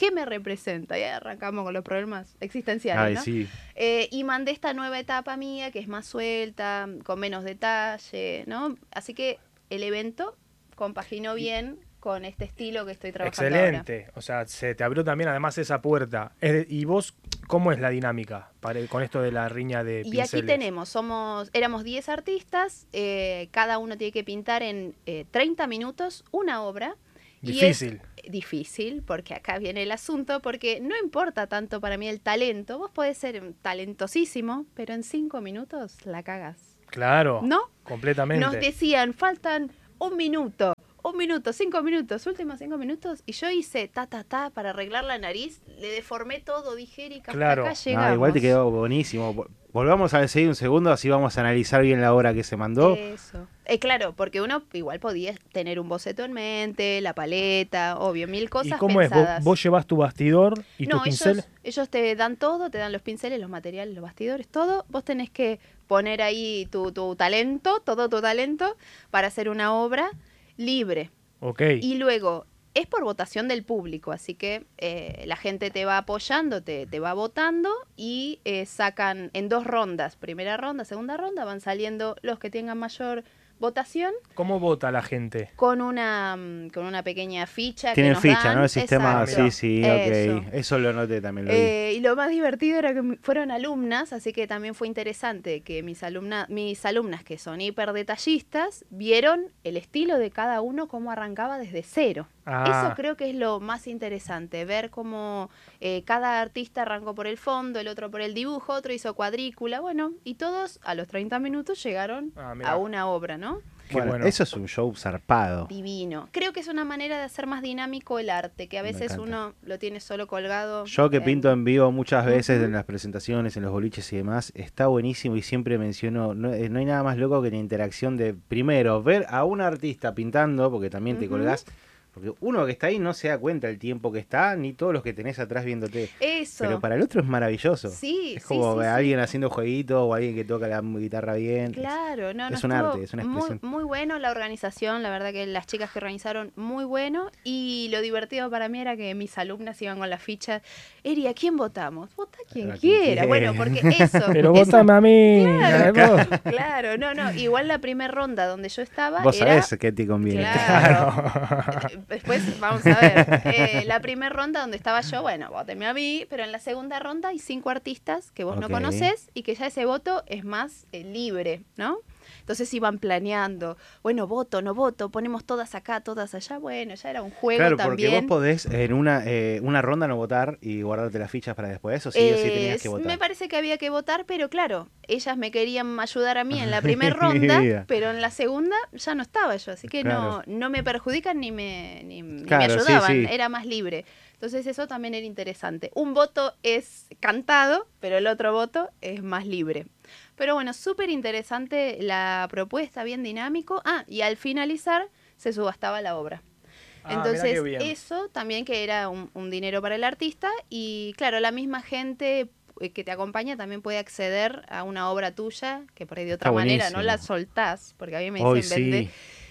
F: ¿Qué me representa? Y ahí arrancamos con los problemas existenciales,
D: Ay,
F: ¿no?
D: sí.
F: Eh, y mandé esta nueva etapa mía, que es más suelta, con menos detalle, ¿no? Así que el evento compaginó bien con este estilo que estoy trabajando
E: Excelente.
F: ahora.
E: O sea, se te abrió también además esa puerta. Es de- ¿Y vos cómo es la dinámica para, con esto de la riña de
F: Y
E: pinceles?
F: aquí tenemos, somos, éramos diez artistas, eh, cada uno tiene que pintar en eh, treinta minutos una obra.
E: Difícil.
F: Y es difícil, porque acá viene el asunto, porque no importa tanto para mí el talento. Vos podés ser talentosísimo, pero en cinco minutos la cagas.
E: Claro.
F: ¿No?
E: Completamente.
F: Nos decían, faltan un minuto, un minuto, cinco minutos, últimos cinco minutos, y yo hice ta, ta, ta para arreglar la nariz, le deformé todo, dije, Erika, hasta
E: Claro.
F: acá
D: Ah,
F: llegamos.
D: igual te quedó buenísimo. Vol- Volvamos a seguir un segundo, así vamos a analizar bien la obra que se mandó.
F: Eso. Eh, claro, porque uno igual podía tener un boceto en mente, la paleta, obvio, mil cosas
E: ¿Y cómo es? ¿Vos,
F: pensadas.
E: vos llevas tu bastidor y
F: No,
E: tu pincel?
F: ellos, ellos te dan todo, te dan los pinceles, los materiales, los bastidores, todo. Vos tenés que poner ahí tu, tu talento, todo tu talento, para hacer una obra libre.
E: Ok.
F: Y luego, es por votación del público, así que eh, la gente te va apoyando, te, te va votando y eh, sacan en dos rondas, primera ronda, segunda ronda, van saliendo los que tengan mayor votación
E: ¿Cómo vota la gente?
F: con una, mm, con una pequeña ficha.
D: Tienen
F: que nos
D: ficha,
F: dan.
D: ¿no? El sistema,
F: Exacto.
D: sí, sí,
F: Eso.
D: ok. Eso lo noté también, lo vi.
F: Eh, y lo más divertido era que mi- fueron alumnas, así que también fue interesante que mis, alumna, mis alumnas, que son hiper detallistas, vieron el estilo de cada uno, cómo arrancaba desde cero.
E: Ah.
F: Eso creo que es lo más interesante, ver cómo eh, cada artista arrancó por el fondo, el otro por el dibujo, otro hizo cuadrícula, bueno, y todos a los treinta minutos llegaron
E: Ah, mirá.
F: a una obra, ¿no?
E: Qué
D: Bueno,
E: bueno.
D: eso es un show zarpado.
F: Divino. Creo que es una manera de hacer más dinámico el arte, que a
D: Me
F: veces
D: encanta.
F: uno lo tiene solo colgado.
D: Yo que
F: en-
D: pinto en vivo muchas veces
F: Ujú.
D: en las presentaciones, en los boliches y demás, está buenísimo y siempre menciono, no, eh, no hay nada más loco que la interacción de, primero, ver a un artista pintando, porque también te
F: Ujú.
D: colgás, porque uno que está ahí no se da cuenta el tiempo que está, ni todos los que tenés atrás viéndote.
F: Eso.
D: Pero para el otro es maravilloso.
F: Sí,
D: Es
F: sí,
D: como
F: sí,
D: ver a
F: sí.
D: alguien haciendo jueguitos o alguien que toca la guitarra bien.
F: Claro, no, no,
D: es un
F: estuvo
D: arte, es una
F: muy,
D: expresión.
F: muy bueno la organización, la verdad que las chicas que organizaron muy bueno, y lo divertido para mí era que mis alumnas iban con la ficha, Eri, ¿a quién votamos? Vota a quien
D: A quien
F: quiera.
D: quiera.
F: Bueno, porque eso.
E: Pero
F: eso-
E: votame a mí.
F: Claro,
E: vos.
F: claro, no, no, igual la primera ronda donde yo estaba
D: Vos
F: era...
D: sabés que te conviene.
F: Claro. Eh, Después vamos a ver. Eh, la primera ronda donde estaba yo, bueno, vótenme a mí, pero en la segunda ronda hay cinco artistas que vos no
D: Ok.
F: conocés y que ya ese voto es más eh, libre, ¿no? Entonces iban planeando, bueno, voto, no voto, ponemos todas acá, todas allá, bueno, ya era un juego
D: Claro,
F: también.
D: porque vos podés en una, eh, una ronda no votar y guardarte las fichas para después, o sí o sí tenías que
F: Eh,
D: votar.
F: Me parece que había que votar, pero claro, ellas me querían ayudar a mí en la primera
D: Mi vida.
F: ronda, pero en la segunda ya no estaba yo, así que
D: Claro.
F: no, no me perjudican ni me, ni, ni me
D: Claro, sí,
F: ayudaban,
D: sí.
F: era más libre. Entonces eso también era interesante. Un voto es cantado, pero el otro voto es más libre. Pero bueno, súper interesante la propuesta, bien dinámico. Ah, y al finalizar se subastaba la obra.
E: Ah, mirá
F: Entonces,
E: qué bien.
F: eso también que era un, un dinero para el artista y claro, la misma gente eh, que te acompaña también puede acceder a una obra tuya que por ahí de otra
D: Está
F: manera no
D: buenísimo.
F: la soltás, porque a mí me dicen,
D: Hoy
F: vende,
D: sí.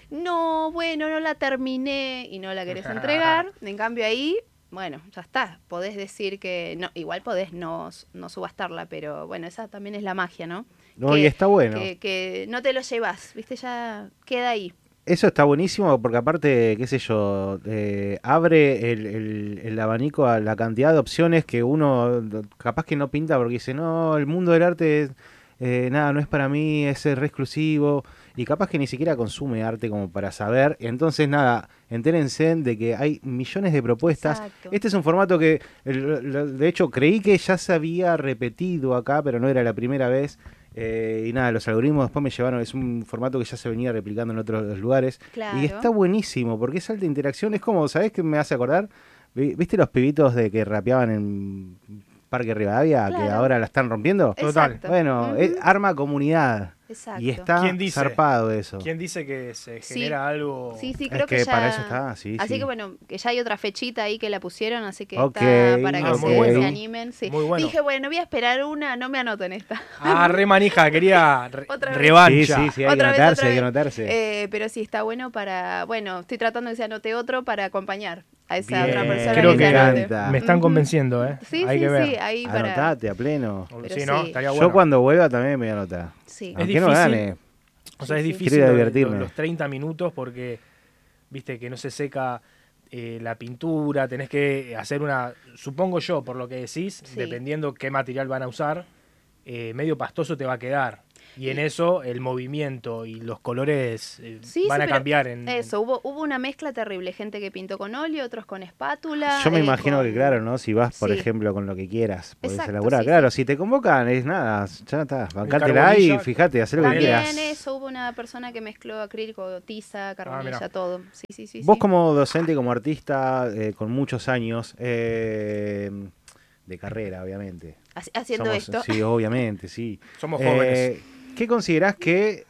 F: no, bueno, no la terminé y no la querés entregar. En cambio ahí, bueno, ya está, podés decir que, no, igual podés no, no subastarla, pero bueno, esa también es la magia, ¿no?
D: No,
F: que,
D: y está bueno.
F: Que, que no te lo llevas, viste, ya queda ahí.
D: Eso está buenísimo porque aparte, qué sé yo, eh, abre el, el- el abanico a la cantidad de opciones que uno capaz que no pinta porque dice, no, el mundo del arte, es, eh, nada, no es para mí, es re exclusivo. Y capaz que ni siquiera consume arte como para saber. Entonces, nada, entérense de que hay millones de propuestas.
F: Exacto.
D: Este es un formato que, el- el- de hecho, creí que ya se había repetido acá, pero no era la primera vez. Eh, y nada, los algoritmos después me llevaron, es un formato que ya se venía replicando en otros lugares.
F: Claro.
D: Y está buenísimo, porque es alta interacción. Es como, ¿sabés qué me hace acordar? Vi- ¿Viste los pibitos de que rapeaban en Parque Rivadavia, que
F: Claro.
D: ahora la están rompiendo?
E: Total.
F: Exacto.
D: Bueno,
F: Ujú.
D: es- arma comunidad.
F: Exacto.
D: Y está
E: ¿Quién dice?
D: zarpado eso.
E: ¿Quién dice que se
F: Sí.
E: genera algo?
F: Sí, sí,
D: Es
F: creo que,
D: que
F: ya...
D: para eso está, sí,
F: Así
D: sí.
F: que bueno, que ya hay otra fechita ahí que la pusieron, así que
D: Ok,
F: está para que
E: ah,
F: se,
E: muy bueno.
F: se animen. Sí.
E: Muy bueno.
F: Dije, bueno, voy a esperar una, no me anoto en esta.
E: Ah, re manija, quería re-
F: Otra vez.
E: revancha.
D: Sí, sí, sí, hay que
F: Otra vez,
D: anotarse,
F: otra
D: hay que
F: vez.
D: anotarse.
F: Eh, pero sí está bueno para, bueno, estoy tratando de que se anote otro para acompañar a esa
E: Bien,
F: otra persona
E: creo
F: que
E: que
F: se anote.
D: encanta.
E: Me están
F: Ujú.
E: convenciendo, ¿eh?
F: Sí,
E: Hay
F: sí,
E: que ver.
F: sí, ahí para...
D: Anotate a pleno.
F: Pero
E: Sí, ¿no?
F: sí.
E: Estaría
D: Yo
E: bueno.
D: cuando vuelva también me voy a anotar.
F: Sí.
E: Es
D: Aunque no
E: difícil.
D: gane.
E: O sea, es
F: Sí, sí.
E: difícil
D: Quiero
E: lo de-
D: divertirme.
E: lo- los treinta minutos porque, viste, que no se seca eh, la pintura, tenés que hacer una, supongo yo, por lo que decís,
F: Sí.
E: dependiendo qué material van a usar, eh, medio pastoso te va a quedar. Y en eso el movimiento y los colores eh,
F: Sí,
E: van
F: sí,
E: a
F: pero
E: cambiar. En, en-
F: Eso, hubo, hubo una mezcla terrible. Gente que pintó con óleo, otros con espátula.
D: Yo me
F: eh,
D: imagino
F: con-
D: que, claro, ¿no? Si vas, por
F: Sí.
D: ejemplo, con lo que quieras, podés
F: Exacto,
D: elaborar.
F: sí,
D: claro,
F: sí.
D: si te convocan, es nada, ya está. Bancátela y
E: carbonilla,
D: fíjate, hacer lo que
F: También
D: quieras.
F: eso, hubo una persona que mezcló acrílico, tiza, carbonilla,
E: mirá.
F: todo. Sí, sí, sí.
D: Vos
F: sí.
D: como docente y como artista eh, con muchos años eh, de carrera, obviamente.
F: Haci- Haciendo
D: Somos-
F: esto.
D: Sí, obviamente, sí.
E: Somos
D: Eh,
E: jóvenes.
D: ¿Qué considerás que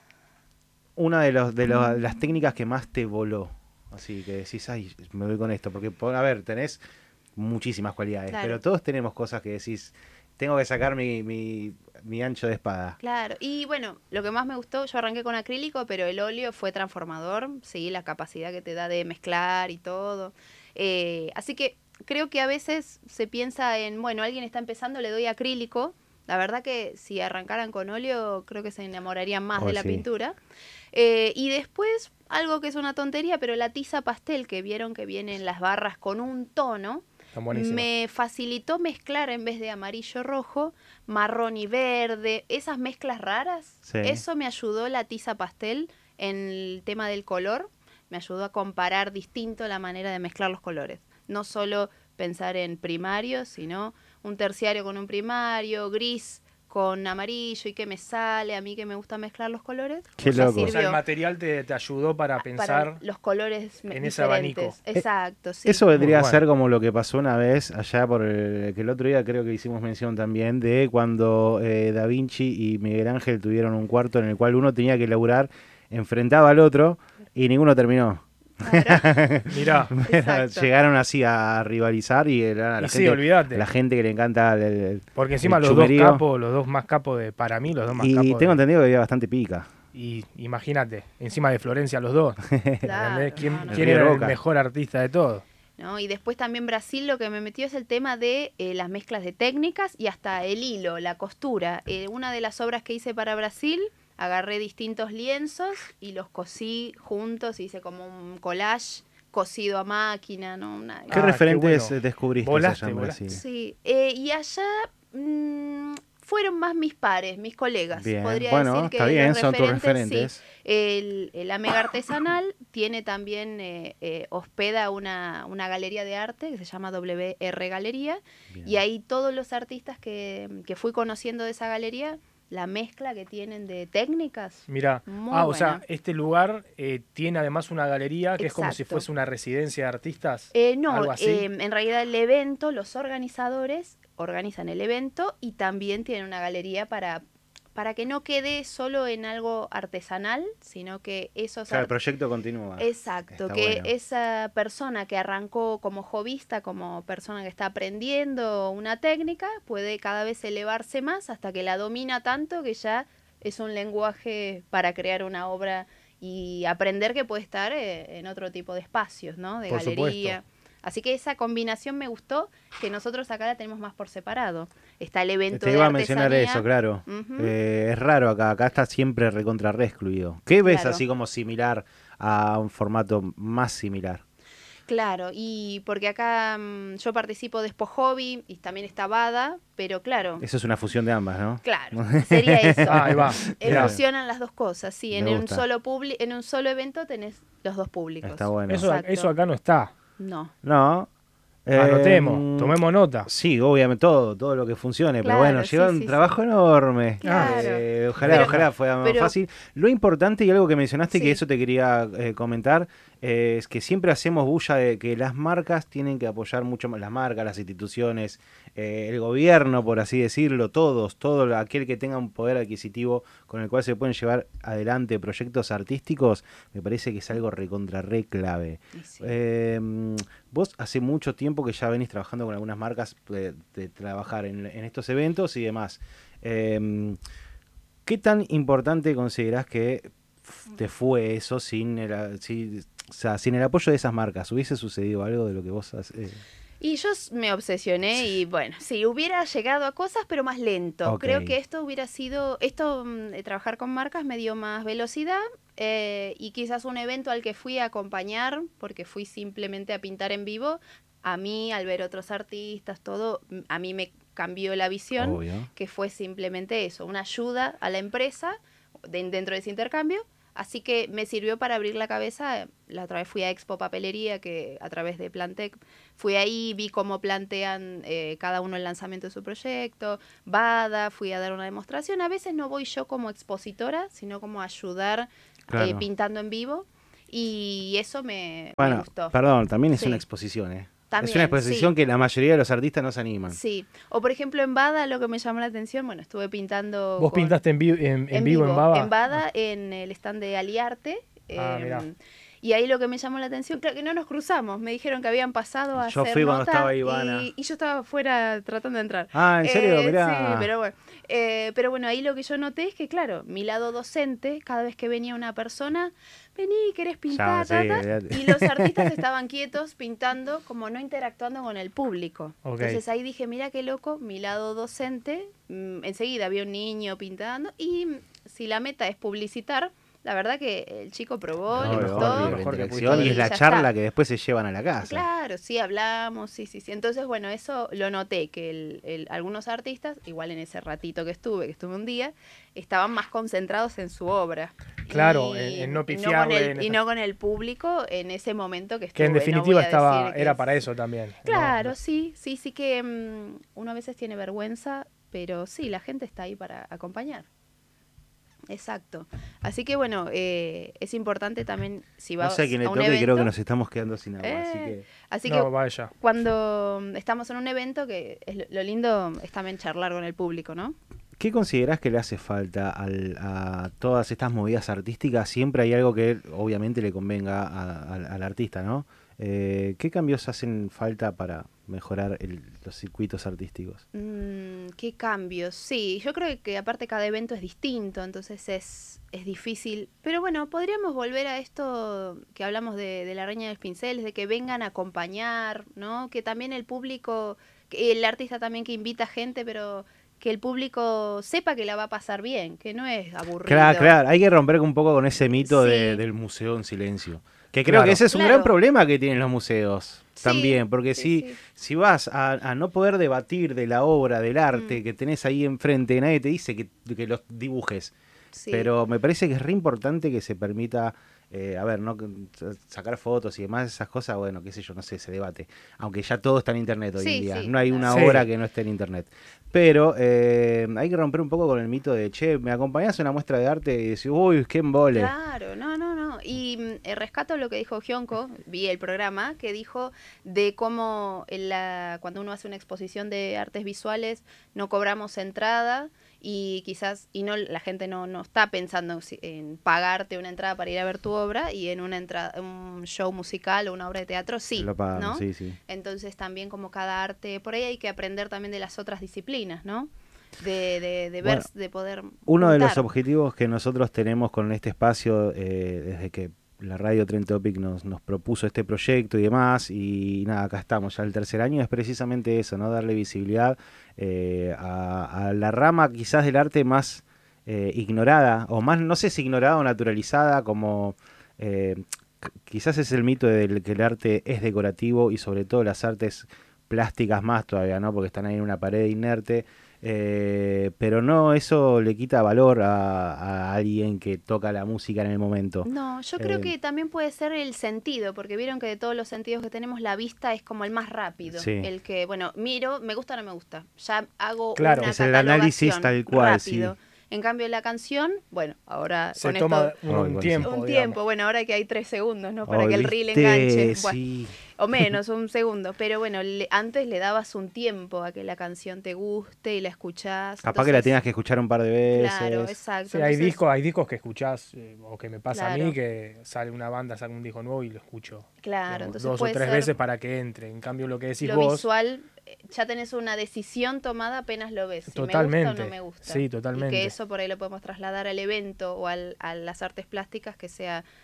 D: una de, los, de los- las técnicas que más te voló? Así que decís, ay, me voy con esto. Porque, por- a ver, tenés muchísimas cualidades,
F: Claro.
D: pero todos tenemos cosas que decís, tengo que sacar mi, mi, mi ancho de espada.
F: Claro, y bueno, lo que más me gustó, yo arranqué con acrílico, pero el óleo fue transformador, sí, la capacidad que te da de mezclar y todo. Eh, así que creo que a veces se piensa en, bueno, alguien está empezando, le doy acrílico. La verdad que si arrancaran con óleo, creo que se enamorarían más
D: Oh,
F: de la
D: sí.
F: pintura. Eh, y después, algo que es una tontería, pero la tiza pastel que vieron que vienen las barras con un tono,
E: Están buenísimas.
F: me facilitó mezclar en vez de amarillo rojo, marrón y verde, esas mezclas raras.
D: Sí.
F: Eso me ayudó la tiza pastel en el tema del color, me ayudó a comparar distinto la manera de mezclar los colores. No solo pensar en primarios, sino un terciario con un primario, gris con amarillo y qué me sale, a mí que me gusta mezclar los colores.
D: Qué
F: o sea,
D: loco.
E: O sea, el
F: sirvió
E: material te, te ayudó para pensar.
F: para los colores me-
E: en ese
F: diferentes.
E: abanico.
F: Exacto, sí.
D: Eso vendría
E: Muy
D: a ser
E: bueno.
D: como lo que pasó una vez allá por el, que el otro día creo que hicimos mención también de cuando eh, Da Vinci y Miguel Ángel tuvieron un cuarto en el cual uno tenía que laburar enfrentado al otro y ninguno terminó.
F: Claro.
E: Mirá.
F: Exacto.
D: Llegaron así a rivalizar y era la,
E: Y sí,
D: gente,
E: olvídate.
D: la gente que le encanta el, el-
E: Porque encima
D: el
E: los
D: chumerío.
E: dos capos, los dos más capos de, para mí, los dos más
D: y
E: capos.
D: tengo
E: de-
D: entendido que había bastante pica.
E: y imagínate, encima de Florencia los dos.
F: Claro,
E: ¿Entendés? ¿Quién,
F: no, no.
E: quién
D: El
E: era el
D: Boca.
E: mejor artista de todos?
F: ¿No? Y después también Brasil lo que me metió es el tema de eh, las mezclas de técnicas y hasta el hilo, la costura. Eh, una de las obras que hice para Brasil, agarré distintos lienzos y los cosí juntos, hice como un collage cosido a máquina, ¿no? Una-
D: ¿Qué
E: Ah,
D: referentes
E: qué bueno.
D: descubriste
E: Volaste,
D: allá en
E: volaste.
D: Brasil?
F: Sí, eh, y allá mm, fueron más mis pares, mis colegas.
D: Bien,
F: Podría
D: bueno,
F: decir que
D: está bien,
F: los
D: son tus
F: referentes, sí.
D: referentes.
F: El, el Amega Artesanal tiene también, eh, eh, hospeda una, una galería de arte que se llama W R Galería.
D: Bien.
F: Y ahí todos los artistas que, que fui conociendo de esa galería, la mezcla que tienen de técnicas.
E: Mira,
F: Muy
E: ah, o sea,
F: buena.
E: este lugar eh, tiene además una galería que es como si
F: Exacto.
E: fuese una residencia de artistas.
F: Eh, no,
E: algo así.
F: eh, en realidad el evento, los organizadores organizan el evento y también tienen una galería para, para que no quede solo en algo artesanal, sino que esos
D: Claro, el
F: art-
D: proyecto continúa.
F: Exacto,
D: Está
F: que
D: bueno.
F: esa persona que arrancó como hobbyista, como persona que está aprendiendo una técnica, puede cada vez elevarse más hasta que la domina tanto que ya es un lenguaje para crear una obra y aprender que puede estar eh, en otro tipo de espacios, ¿no? De
E: Por
F: galería.
E: supuesto.
F: Así que esa combinación me gustó, que nosotros acá la tenemos más por separado. Está el evento
D: Te
F: de
D: iba a mencionar
F: artesanía.
D: eso, claro.
F: Ujú.
D: Eh, es raro acá, acá está siempre recontra re excluido. ¿Qué ves
F: Claro.
D: así como similar a un formato más similar?
F: Claro, y porque acá mm, yo participo de Expo Hobby y también está Bada, pero claro,
D: Eso es una fusión de ambas, ¿no?
F: claro, sería eso.
E: Ah, ahí va.
F: Eh,
E: Mirá.
F: Fusionan las dos cosas, sí, en
D: Me
F: un
D: gusta.
F: solo publi en un solo evento tenés los dos públicos.
D: Está bueno.
E: Eso,
F: Exacto.
E: eso acá no está.
F: No.
D: No. eh,
E: Anotemos, tomemos nota.
D: Sí, obviamente todo, todo lo que funcione,
F: Claro,
D: pero bueno,
F: sí,
D: lleva
F: sí,
D: un
F: sí.
D: trabajo enorme.
F: Claro.
D: Eh, ojalá,
F: Pero-
D: ojalá fuera más
F: pero-
D: fácil. Lo importante y algo que mencionaste,
F: Sí.
D: que eso te quería eh, comentar, eh, es que siempre hacemos bulla de que las marcas tienen que apoyar mucho más, las marcas, las instituciones, eh, el gobierno, por así decirlo, todos, todo aquel que tenga un poder adquisitivo con el cual se pueden llevar adelante proyectos artísticos, me parece que es algo recontra re clave.
F: Y sí.
D: Eh, vos hace mucho tiempo que ya venís trabajando con algunas marcas de, de trabajar en, en estos eventos y demás. Eh, ¿Qué tan importante considerás que f- te fue eso sin, el- si- O sea, sin el apoyo de esas marcas, ¿hubiese sucedido algo de lo que vos haces? Eh?
F: Y yo me obsesioné y bueno, sí, hubiera llegado a cosas, pero más lento.
D: Okay.
F: Creo que esto hubiera sido, esto de trabajar con marcas me dio más velocidad eh, y quizás un evento al que fui a acompañar, porque fui simplemente a pintar en vivo, a mí al ver otros artistas, todo, a mí me cambió la visión,
D: Obvio.
F: que fue simplemente eso, una ayuda a la empresa de, dentro de ese intercambio. Así que me sirvió para abrir la cabeza. La otra vez fui a Expo Papelería, que a través de Plantec fui ahí, vi cómo plantean eh, cada uno el lanzamiento de su proyecto. Bada, fui a dar una demostración. A veces no voy yo como expositora, sino como ayudar
D: Claro.
F: eh, pintando en vivo. Y eso me,
D: Bueno,
F: me gustó.
D: perdón, también es
F: Sí.
D: una exposición, ¿eh?
F: También,
D: es una exposición
F: sí.
D: que la mayoría de los artistas no se animan.
F: Sí. O por ejemplo en Bada lo que me llamó la atención, bueno, estuve pintando...
E: ¿Vos
F: con-
E: pintaste en, vi- en, en vivo en Baba?
F: En Bada, en el stand de Aliarte.
E: Ah,
F: em,
E: mirá.
F: y ahí lo que me llamó la atención, claro que no nos cruzamos, me dijeron que habían pasado a
D: Yo
F: hacer
D: fui cuando
F: nota
D: estaba Ivana.
F: y, y yo estaba afuera tratando de entrar.
D: Ah, ¿en serio?
F: Eh,
D: Mirá.
F: Sí, pero bueno. Eh, pero bueno, ahí lo que yo noté es que, claro, mi lado docente, cada vez que venía una persona, vení, ¿querés pintar?
D: Ya, sí,
F: Ta, ta",
D: olvidate.
F: y los artistas estaban quietos pintando, como no interactuando con el público.
E: Ok.
F: Entonces ahí dije, mira qué loco, mi lado docente, mm, enseguida había un niño pintando, y mm, si la meta es publicitar, la verdad que el chico probó,
D: No,
F: le
D: obvio,
F: gustó.
D: la
E: mejor que
D: interacción,
E: pudiste.
D: y es la
F: Ya
D: charla
F: está.
D: que después se llevan a la casa.
F: Claro, sí, hablamos, sí, sí, sí. Entonces, bueno, eso lo noté, que el, el- algunos artistas, igual en ese ratito que estuve, que estuve un día, estaban más concentrados en su obra.
E: Claro,
F: Y-
E: en- en no
F: y
E: pifiarle,
F: con el-
E: en
F: y
E: esa-
F: no con el público en ese momento que estuve.
E: Que en
F: no
E: definitiva
F: voy a
E: estaba
F: decir que
E: era
F: es-
E: para eso también. ¿no?
F: Claro, sí, sí, sí que mm, uno a veces tiene vergüenza, pero sí, la gente está ahí para acompañar. Exacto. Así que bueno, eh, es importante también si vas
D: No sé a quién le
F: a un
D: toque,
F: evento.
D: creo que nos estamos quedando sin agua. Así
F: Eh,
D: que
F: Así
E: No,
F: que
E: vaya.
F: cuando estamos en un evento, que es lo, lo lindo es también charlar con el público, ¿no?
D: ¿qué considerás que le hace falta al- a todas estas movidas artísticas? Siempre hay algo que obviamente le convenga a- a- al artista, ¿no? Eh, ¿Qué cambios hacen falta para mejorar el- los circuitos artísticos?
F: Mm, ¿qué cambios? Sí, yo creo que aparte cada evento es distinto, entonces es, es difícil. Pero bueno, podríamos volver a esto que hablamos de, de la Reina de los Pinceles, de que vengan a acompañar, ¿no? Que también el público, que el artista también que invita gente, pero que el público sepa que la va a pasar bien, que no es aburrido.
D: Claro, claro, hay que romper un poco con ese mito de-
F: Sí.
D: del museo en silencio. Que creo
E: Claro.
D: que ese es un
F: Claro.
D: gran problema que tienen los museos
F: Sí,
D: también, porque
F: sí,
D: si,
F: sí.
D: si vas a, a no poder debatir de la obra, del arte
F: Mm.
D: que tenés ahí enfrente, nadie te dice que, que los dibujes.
F: Sí.
D: Pero me parece que es re importante que se permita, eh, a ver, no que- sacar fotos y demás, esas cosas, bueno, qué sé yo, no sé, se debate. Aunque ya todo está en internet hoy
F: Sí,
D: en día.
F: sí,
D: No hay una
E: claro.
D: obra
E: Sí.
D: que no esté en internet. Pero eh, hay que romper un poco con el mito de, che, me acompañás a una muestra de arte y decís, uy, qué embole.
F: Claro, no, no, no. Y mm, eh, rescato lo que dijo Gionco, vi el programa, que dijo de cómo en la, cuando uno hace una exposición de artes visuales no cobramos entrada y quizás, y no la gente no, no está pensando si- en pagarte una entrada para ir a ver tu obra y en una entrada, un show musical o una obra de teatro sí,
D: Lo pagan,
F: ¿no?
D: sí, sí.
F: Entonces también como cada arte, por ahí hay que aprender también de las otras disciplinas, ¿no? De, de, de ver,
D: Bueno,
F: de poder
D: Uno de los
F: juntar.
D: objetivos que nosotros tenemos con este espacio, eh, desde que la radio Trend Topic nos, nos propuso este proyecto y demás, y nada, acá estamos ya el tercer año, es precisamente eso, ¿no? Darle visibilidad eh, a, a la rama quizás del arte más eh, ignorada, o más, no sé si ignorada o naturalizada, como eh, c- quizás es el mito de que el arte es decorativo y sobre todo las artes plásticas más todavía, ¿no? Porque están ahí en una pared inerte. Eh, pero no, eso le quita valor a, a alguien que toca la música en el momento.
F: No, yo creo
D: Eh,
F: que también puede ser el sentido, porque vieron que de todos los sentidos que tenemos, la vista es como el más rápido.
D: Sí.
F: El que, bueno, miro, me gusta o no me gusta. Ya hago
E: Claro,
F: una
D: es el análisis
F: catalogación
D: tal cual,
F: rápido.
D: sí.
F: En cambio, la canción, bueno, ahora
E: Se
F: con
E: toma
F: esto...
E: un,
D: Ay,
E: un
D: bueno,
E: tiempo.
F: Un
E: digamos.
F: tiempo, bueno, ahora que hay tres segundos, ¿no? Para
D: Oh,
F: que el reel
D: ¿viste?
F: enganche. Bueno,
D: Sí.
F: o menos, un segundo. Pero bueno, le- antes le dabas un tiempo a que la canción te guste y la escuchás.
D: Capaz que la
F: entonces-
D: tengas que escuchar un par de veces.
F: Claro, exacto.
E: Sí, hay
F: entonces-
E: discos, hay discos que escuchás, eh, o que me pasa a
F: Claro.
E: mí, que sale una banda, saca un disco nuevo y lo escucho
F: Claro,
E: digamos,
F: entonces
E: dos o
F: puede
E: tres
F: ser-
E: veces para que entre. En cambio, lo que decís
F: lo
E: vos,
F: visual, eh, ya tenés una decisión tomada apenas lo ves. Si me
E: Totalmente.
F: gusta o no me gusta.
E: Sí, totalmente.
F: Y que eso por ahí lo podemos trasladar al evento o al, a las artes plásticas, que sea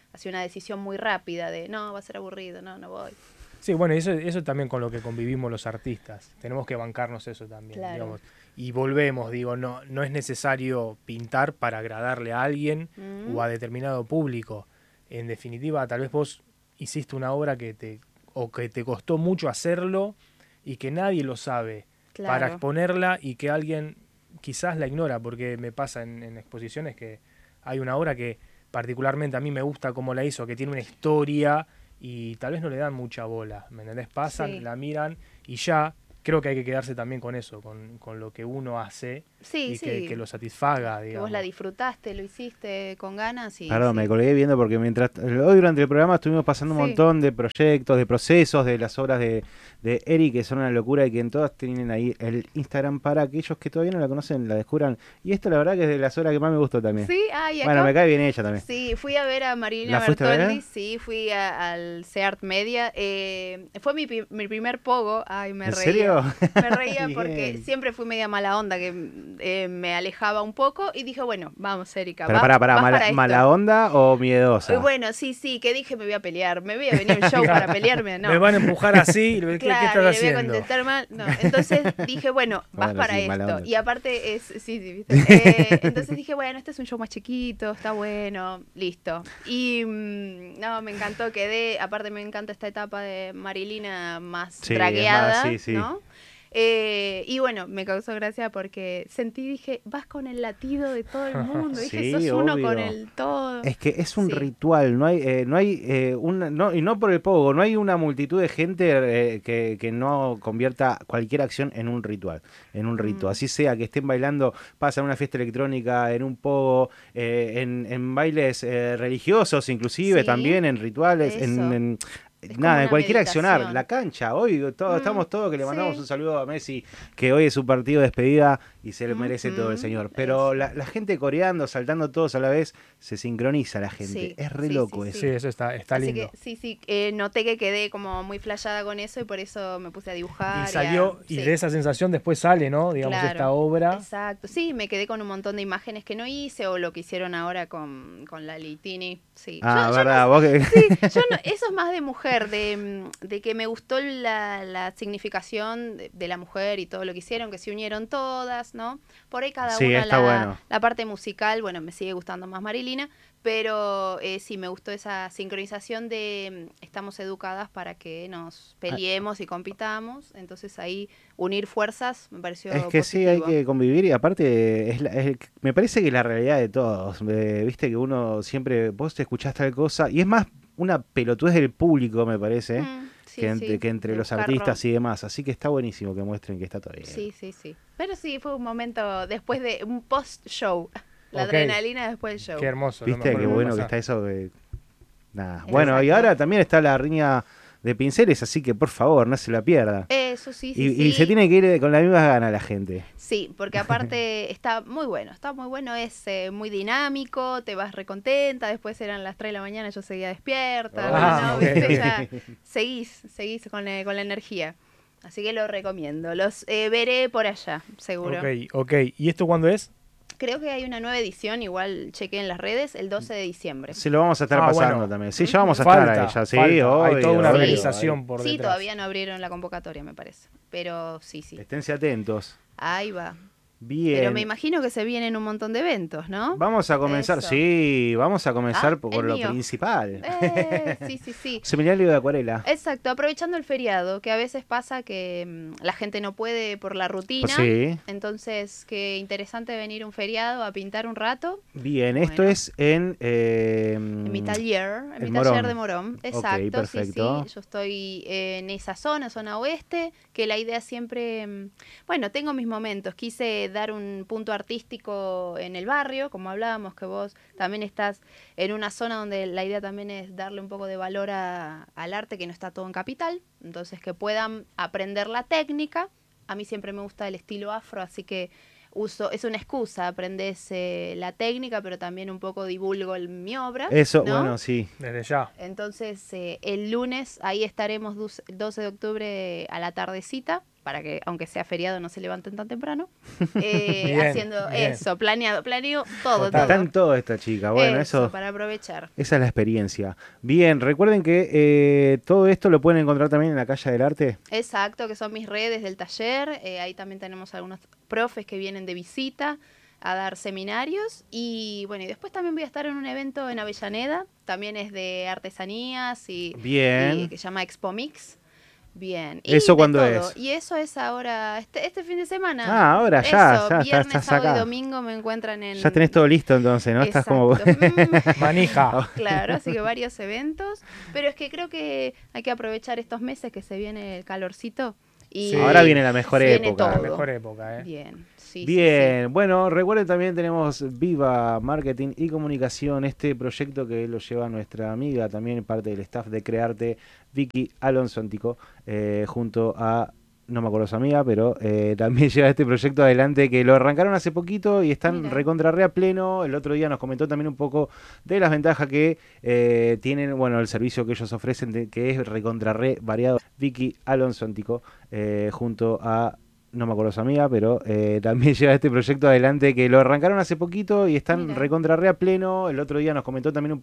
F: ha sido una decisión muy rápida de, no, va a ser aburrido, no, no voy.
E: Sí, bueno, eso, eso también con lo que convivimos los artistas. Tenemos que bancarnos eso también,
F: Claro.
E: digamos. Y volvemos, digo, no, no es necesario pintar para agradarle a alguien
F: Mm.
E: o a determinado público. En definitiva, tal vez vos hiciste una obra que te, o que te costó mucho hacerlo y que nadie lo sabe
F: Claro.
E: para exponerla y que alguien quizás la ignora, porque me pasa en, en exposiciones que hay una obra que particularmente a mí me gusta cómo la hizo, que tiene una historia y tal vez no le dan mucha bola, ¿me entendés? Pasan,
F: Sí.
E: la miran y ya creo que hay que quedarse también con eso, con, con lo que uno hace
F: Sí,
E: y
F: sí.
E: que, que lo satisfaga,
F: Que
E: digamos.
F: vos la disfrutaste, lo hiciste con ganas y...
D: Perdón,
F: sí.
D: me colgué viendo porque mientras hoy durante el programa estuvimos pasando un
F: Sí.
D: montón de proyectos, de procesos, de las obras de, de Eri, que son una locura y que en todas tienen ahí el Instagram para aquellos que todavía no la conocen, la descubran. Y esto la verdad que es de las obras que más me gustó también.
F: Sí, ah, y acá...
D: Bueno, me cae bien ella también.
F: Sí, fui a ver a Marilina
D: ¿La fuiste a ver?
F: Bertoldi, sí, fui a- al Seart Media. Eh, fue mi, pi- mi primer pogo, ay, me
D: ¿En
F: reía.
D: serio?
F: Me reía porque
D: Bien.
F: siempre fui media mala onda, que eh, me alejaba un poco y dije, bueno, vamos, Erika,
D: Pero
F: va-
D: pará, pará,
F: vas
D: mala,
F: para esto.
D: ¿mala onda o miedosa?
F: Y bueno, sí, sí, que dije me voy a pelear, me voy a venir al show para pelearme, no.
E: Me van a empujar así, ¿qué,
F: Claro,
E: ¿qué estás
F: y le voy a
E: haciendo?
F: contestar mal. No, entonces dije, bueno, vas
D: Bueno,
F: para
D: sí, mala
F: esto.
D: onda.
F: Y aparte es, sí, sí, ¿viste? Eh, entonces dije, bueno, este es un show más chiquito, está bueno, listo. Y mm, no, me encantó, quedé, aparte me encanta esta etapa de Marilina más
D: Sí,
F: dragueada,
D: es más, sí, sí.
F: ¿no? Eh, y bueno, me causó gracia porque sentí, dije, vas con el latido de todo el mundo. Dije,
D: Sí,
F: sos uno
D: obvio.
F: con el todo.
D: Es que es un
F: Sí.
D: ritual, no hay, eh, no hay eh, una, no, y no por el pogo, no hay una multitud de gente eh, que, que no convierta cualquier acción en un ritual, en un rito.
F: Mm.
D: Así sea que estén bailando, pasan una fiesta electrónica, en un pogo, eh, en, en bailes eh, religiosos, inclusive
F: Sí,
D: también en rituales, en,
F: eso.
D: en-
F: Es como
D: nada, en
F: una
D: cualquier accionar,
F: meditación.
D: la cancha, hoy todo,
F: Mm,
D: estamos todos que le mandamos
F: sí.
D: un saludo a Messi, que hoy es su partido de despedida y se le merece todo el
F: Ujú,
D: señor. Pero
F: eso.
D: la, la gente coreando, saltando todos a la vez, se sincroniza la gente.
F: Sí,
D: es re
F: sí,
D: loco
F: sí,
D: eso.
E: Sí, eso está, está
F: Así
E: lindo.
F: que sí, sí, eh, noté que quedé como muy flayada con eso y por eso me puse a dibujar.
E: Y
F: a-
E: salió, y
F: sí.
E: de esa sensación después sale, ¿no? Digamos,
F: Claro,
E: esta obra.
F: Exacto, sí, me quedé con un montón de imágenes que no hice o lo que hicieron ahora con, con la Litini. Sí.
D: Ah,
F: Yo- yo
D: verdad,
F: no-
D: vos que...
F: sí, yo no- eso es más de mujer, de, mm, de que me gustó la, la significación de, de la mujer y todo lo que hicieron, que se unieron todas, ¿no? Por ahí cada
D: Sí,
F: una
D: está
F: la,
D: bueno.
F: la parte musical, bueno, me sigue gustando más Marilina, pero eh, sí, me gustó esa sincronización de mm, estamos educadas para que nos peleemos y compitamos, entonces ahí unir fuerzas me pareció
D: Es que sí, hay
F: positivo.
D: que convivir y aparte es la- es- me parece que es la realidad de todos. eh, Viste que uno siempre, vos te escuchás tal cosa y es más una pelotudez del público, me parece,
F: Mm, sí,
D: que, entre,
F: sí,
D: que entre
F: de
D: los
F: buscar
D: artistas
F: rom-
D: y demás. Así que está buenísimo que muestren que está todo bien.
F: Sí, sí, sí. Pero sí, fue un momento después de un post-show. La
E: Ok.
F: adrenalina después del show.
E: Qué hermoso. lo
D: Viste
E: mejor
D: qué
E: puede
D: bueno que
E: pasar.
D: está eso. que- Nada. Bueno, y
F: Exacto.
D: ahora también está la riña de pinceles, así que por favor, no se la pierda.
F: Eso sí, sí,
D: y,
F: sí.
D: y se tiene que ir con la misma gana la gente.
F: Sí, porque aparte está muy bueno, está muy bueno, es eh, muy dinámico, te vas recontenta, después eran las tres de la mañana, yo seguía despierta,
E: Ah,
F: ¿no?
E: ok,
F: ¿Viste?
E: ok.
F: Ya seguís, seguís con, la- con la energía. Así que lo recomiendo, los eh, veré por allá, seguro.
E: Ok, ok. ¿Y esto cuándo es?
F: Creo que hay una nueva edición, igual chequé en las redes, el doce de diciembre.
D: Se lo vamos a estar
E: Ah,
D: pasando
E: bueno.
D: también. Sí, ya vamos a
E: Falta,
D: estar ahí. Ya, sí,
E: falta. Hay
D: obvio,
E: toda una
D: obvio,
E: organización
D: ahí.
E: por
F: Sí,
E: detrás.
F: todavía no abrieron la convocatoria, me parece. Pero sí, sí.
D: Esténse atentos.
F: Ahí va.
D: Bien.
F: Pero me imagino que se vienen un montón de eventos, ¿no?
D: Vamos a comenzar,
F: Eso.
D: sí, vamos a comenzar
F: Ah,
D: por
F: el
D: lo
F: mío.
D: principal.
F: Eh, sí, sí, sí.
D: Seminario de acuarela.
F: Exacto, aprovechando el feriado, que a veces pasa que mm, la gente no puede por la rutina.
D: Sí,
F: Entonces, qué interesante venir un feriado a pintar un rato
D: bien, esto
F: Bueno.
D: es en... eh,
F: en mi taller, en
D: en
F: mi taller
D: Morón.
F: de Morón.
D: Ok,
F: Exacto,
D: perfecto.
F: sí, sí. Yo estoy en esa zona, zona oeste, que la idea siempre, mm, bueno, tengo mis momentos. Quise dar un punto artístico en el barrio, como hablábamos, que vos también estás en una zona donde la idea también es darle un poco de valor a- al arte, que no está todo en capital, entonces que puedan aprender la técnica. A mí siempre me gusta el estilo afro, así que uso, es una excusa, aprendes eh, la técnica, pero también un poco divulgo el- mi obra.
D: Eso,
F: ¿no?
D: bueno, sí.
E: Desde ya.
F: Entonces, eh, el lunes, ahí estaremos dus- doce de octubre a la tardecita, para que aunque sea feriado no se levanten tan temprano. Eh,
E: Bien,
F: haciendo
E: bien.
F: eso, planeado, planeo todo,
E: Total.
F: todo.
D: Está en todo esta chica, bueno,
F: eso,
D: eso,
F: para aprovechar.
D: esa es la experiencia. Bien, recuerden que eh, todo esto lo pueden encontrar también en la Calle del Arte.
F: Exacto, que son mis redes del taller. Eh, ahí también tenemos algunos profes que vienen de visita a dar seminarios. Y bueno, y después también voy a estar en un evento en Avellaneda. También es de artesanías y,
D: Bien.
F: y que se llama Expo Mix. Bien. Y
D: ¿Eso
F: de
D: cuándo
F: todo.
D: es?
F: Y eso es ahora, este, este fin de semana.
D: Ah, ahora ya,
F: Eso,
D: ya, está-
F: viernes,
D: estás
F: sábado
D: acá.
F: y domingo me encuentran en...
D: Ya tenés todo listo entonces, ¿no? Estás como...
F: Exacto. Mm.
E: Manija.
F: Claro, así que varios eventos, pero es que creo que hay que aprovechar estos meses que se viene el calorcito y
E: Sí.
D: Ahora viene la mejor
F: viene
D: época.
E: La
F: todo.
E: mejor época, ¿eh?
F: Bien, sí, sí,
D: Bien, bueno, recuerden también tenemos Viva Marketing y Comunicación, este proyecto que lo lleva nuestra amiga, también parte del staff de Crearte, Vicky Alonso Antico, eh, junto a, no me acuerdo su amiga, pero eh, también lleva este proyecto adelante que lo arrancaron hace poquito y están
F: Mira.
D: recontra re a pleno. El otro día nos comentó también un poco de las ventajas que eh, tienen, bueno, el servicio que ellos ofrecen, de- que es recontra re variado. Vicky Alonso Antico, eh, junto a, no me acuerdo su amiga, pero eh, también lleva este proyecto adelante que lo arrancaron hace poquito y están
F: Mira.
D: recontra re a pleno. El otro día nos comentó también un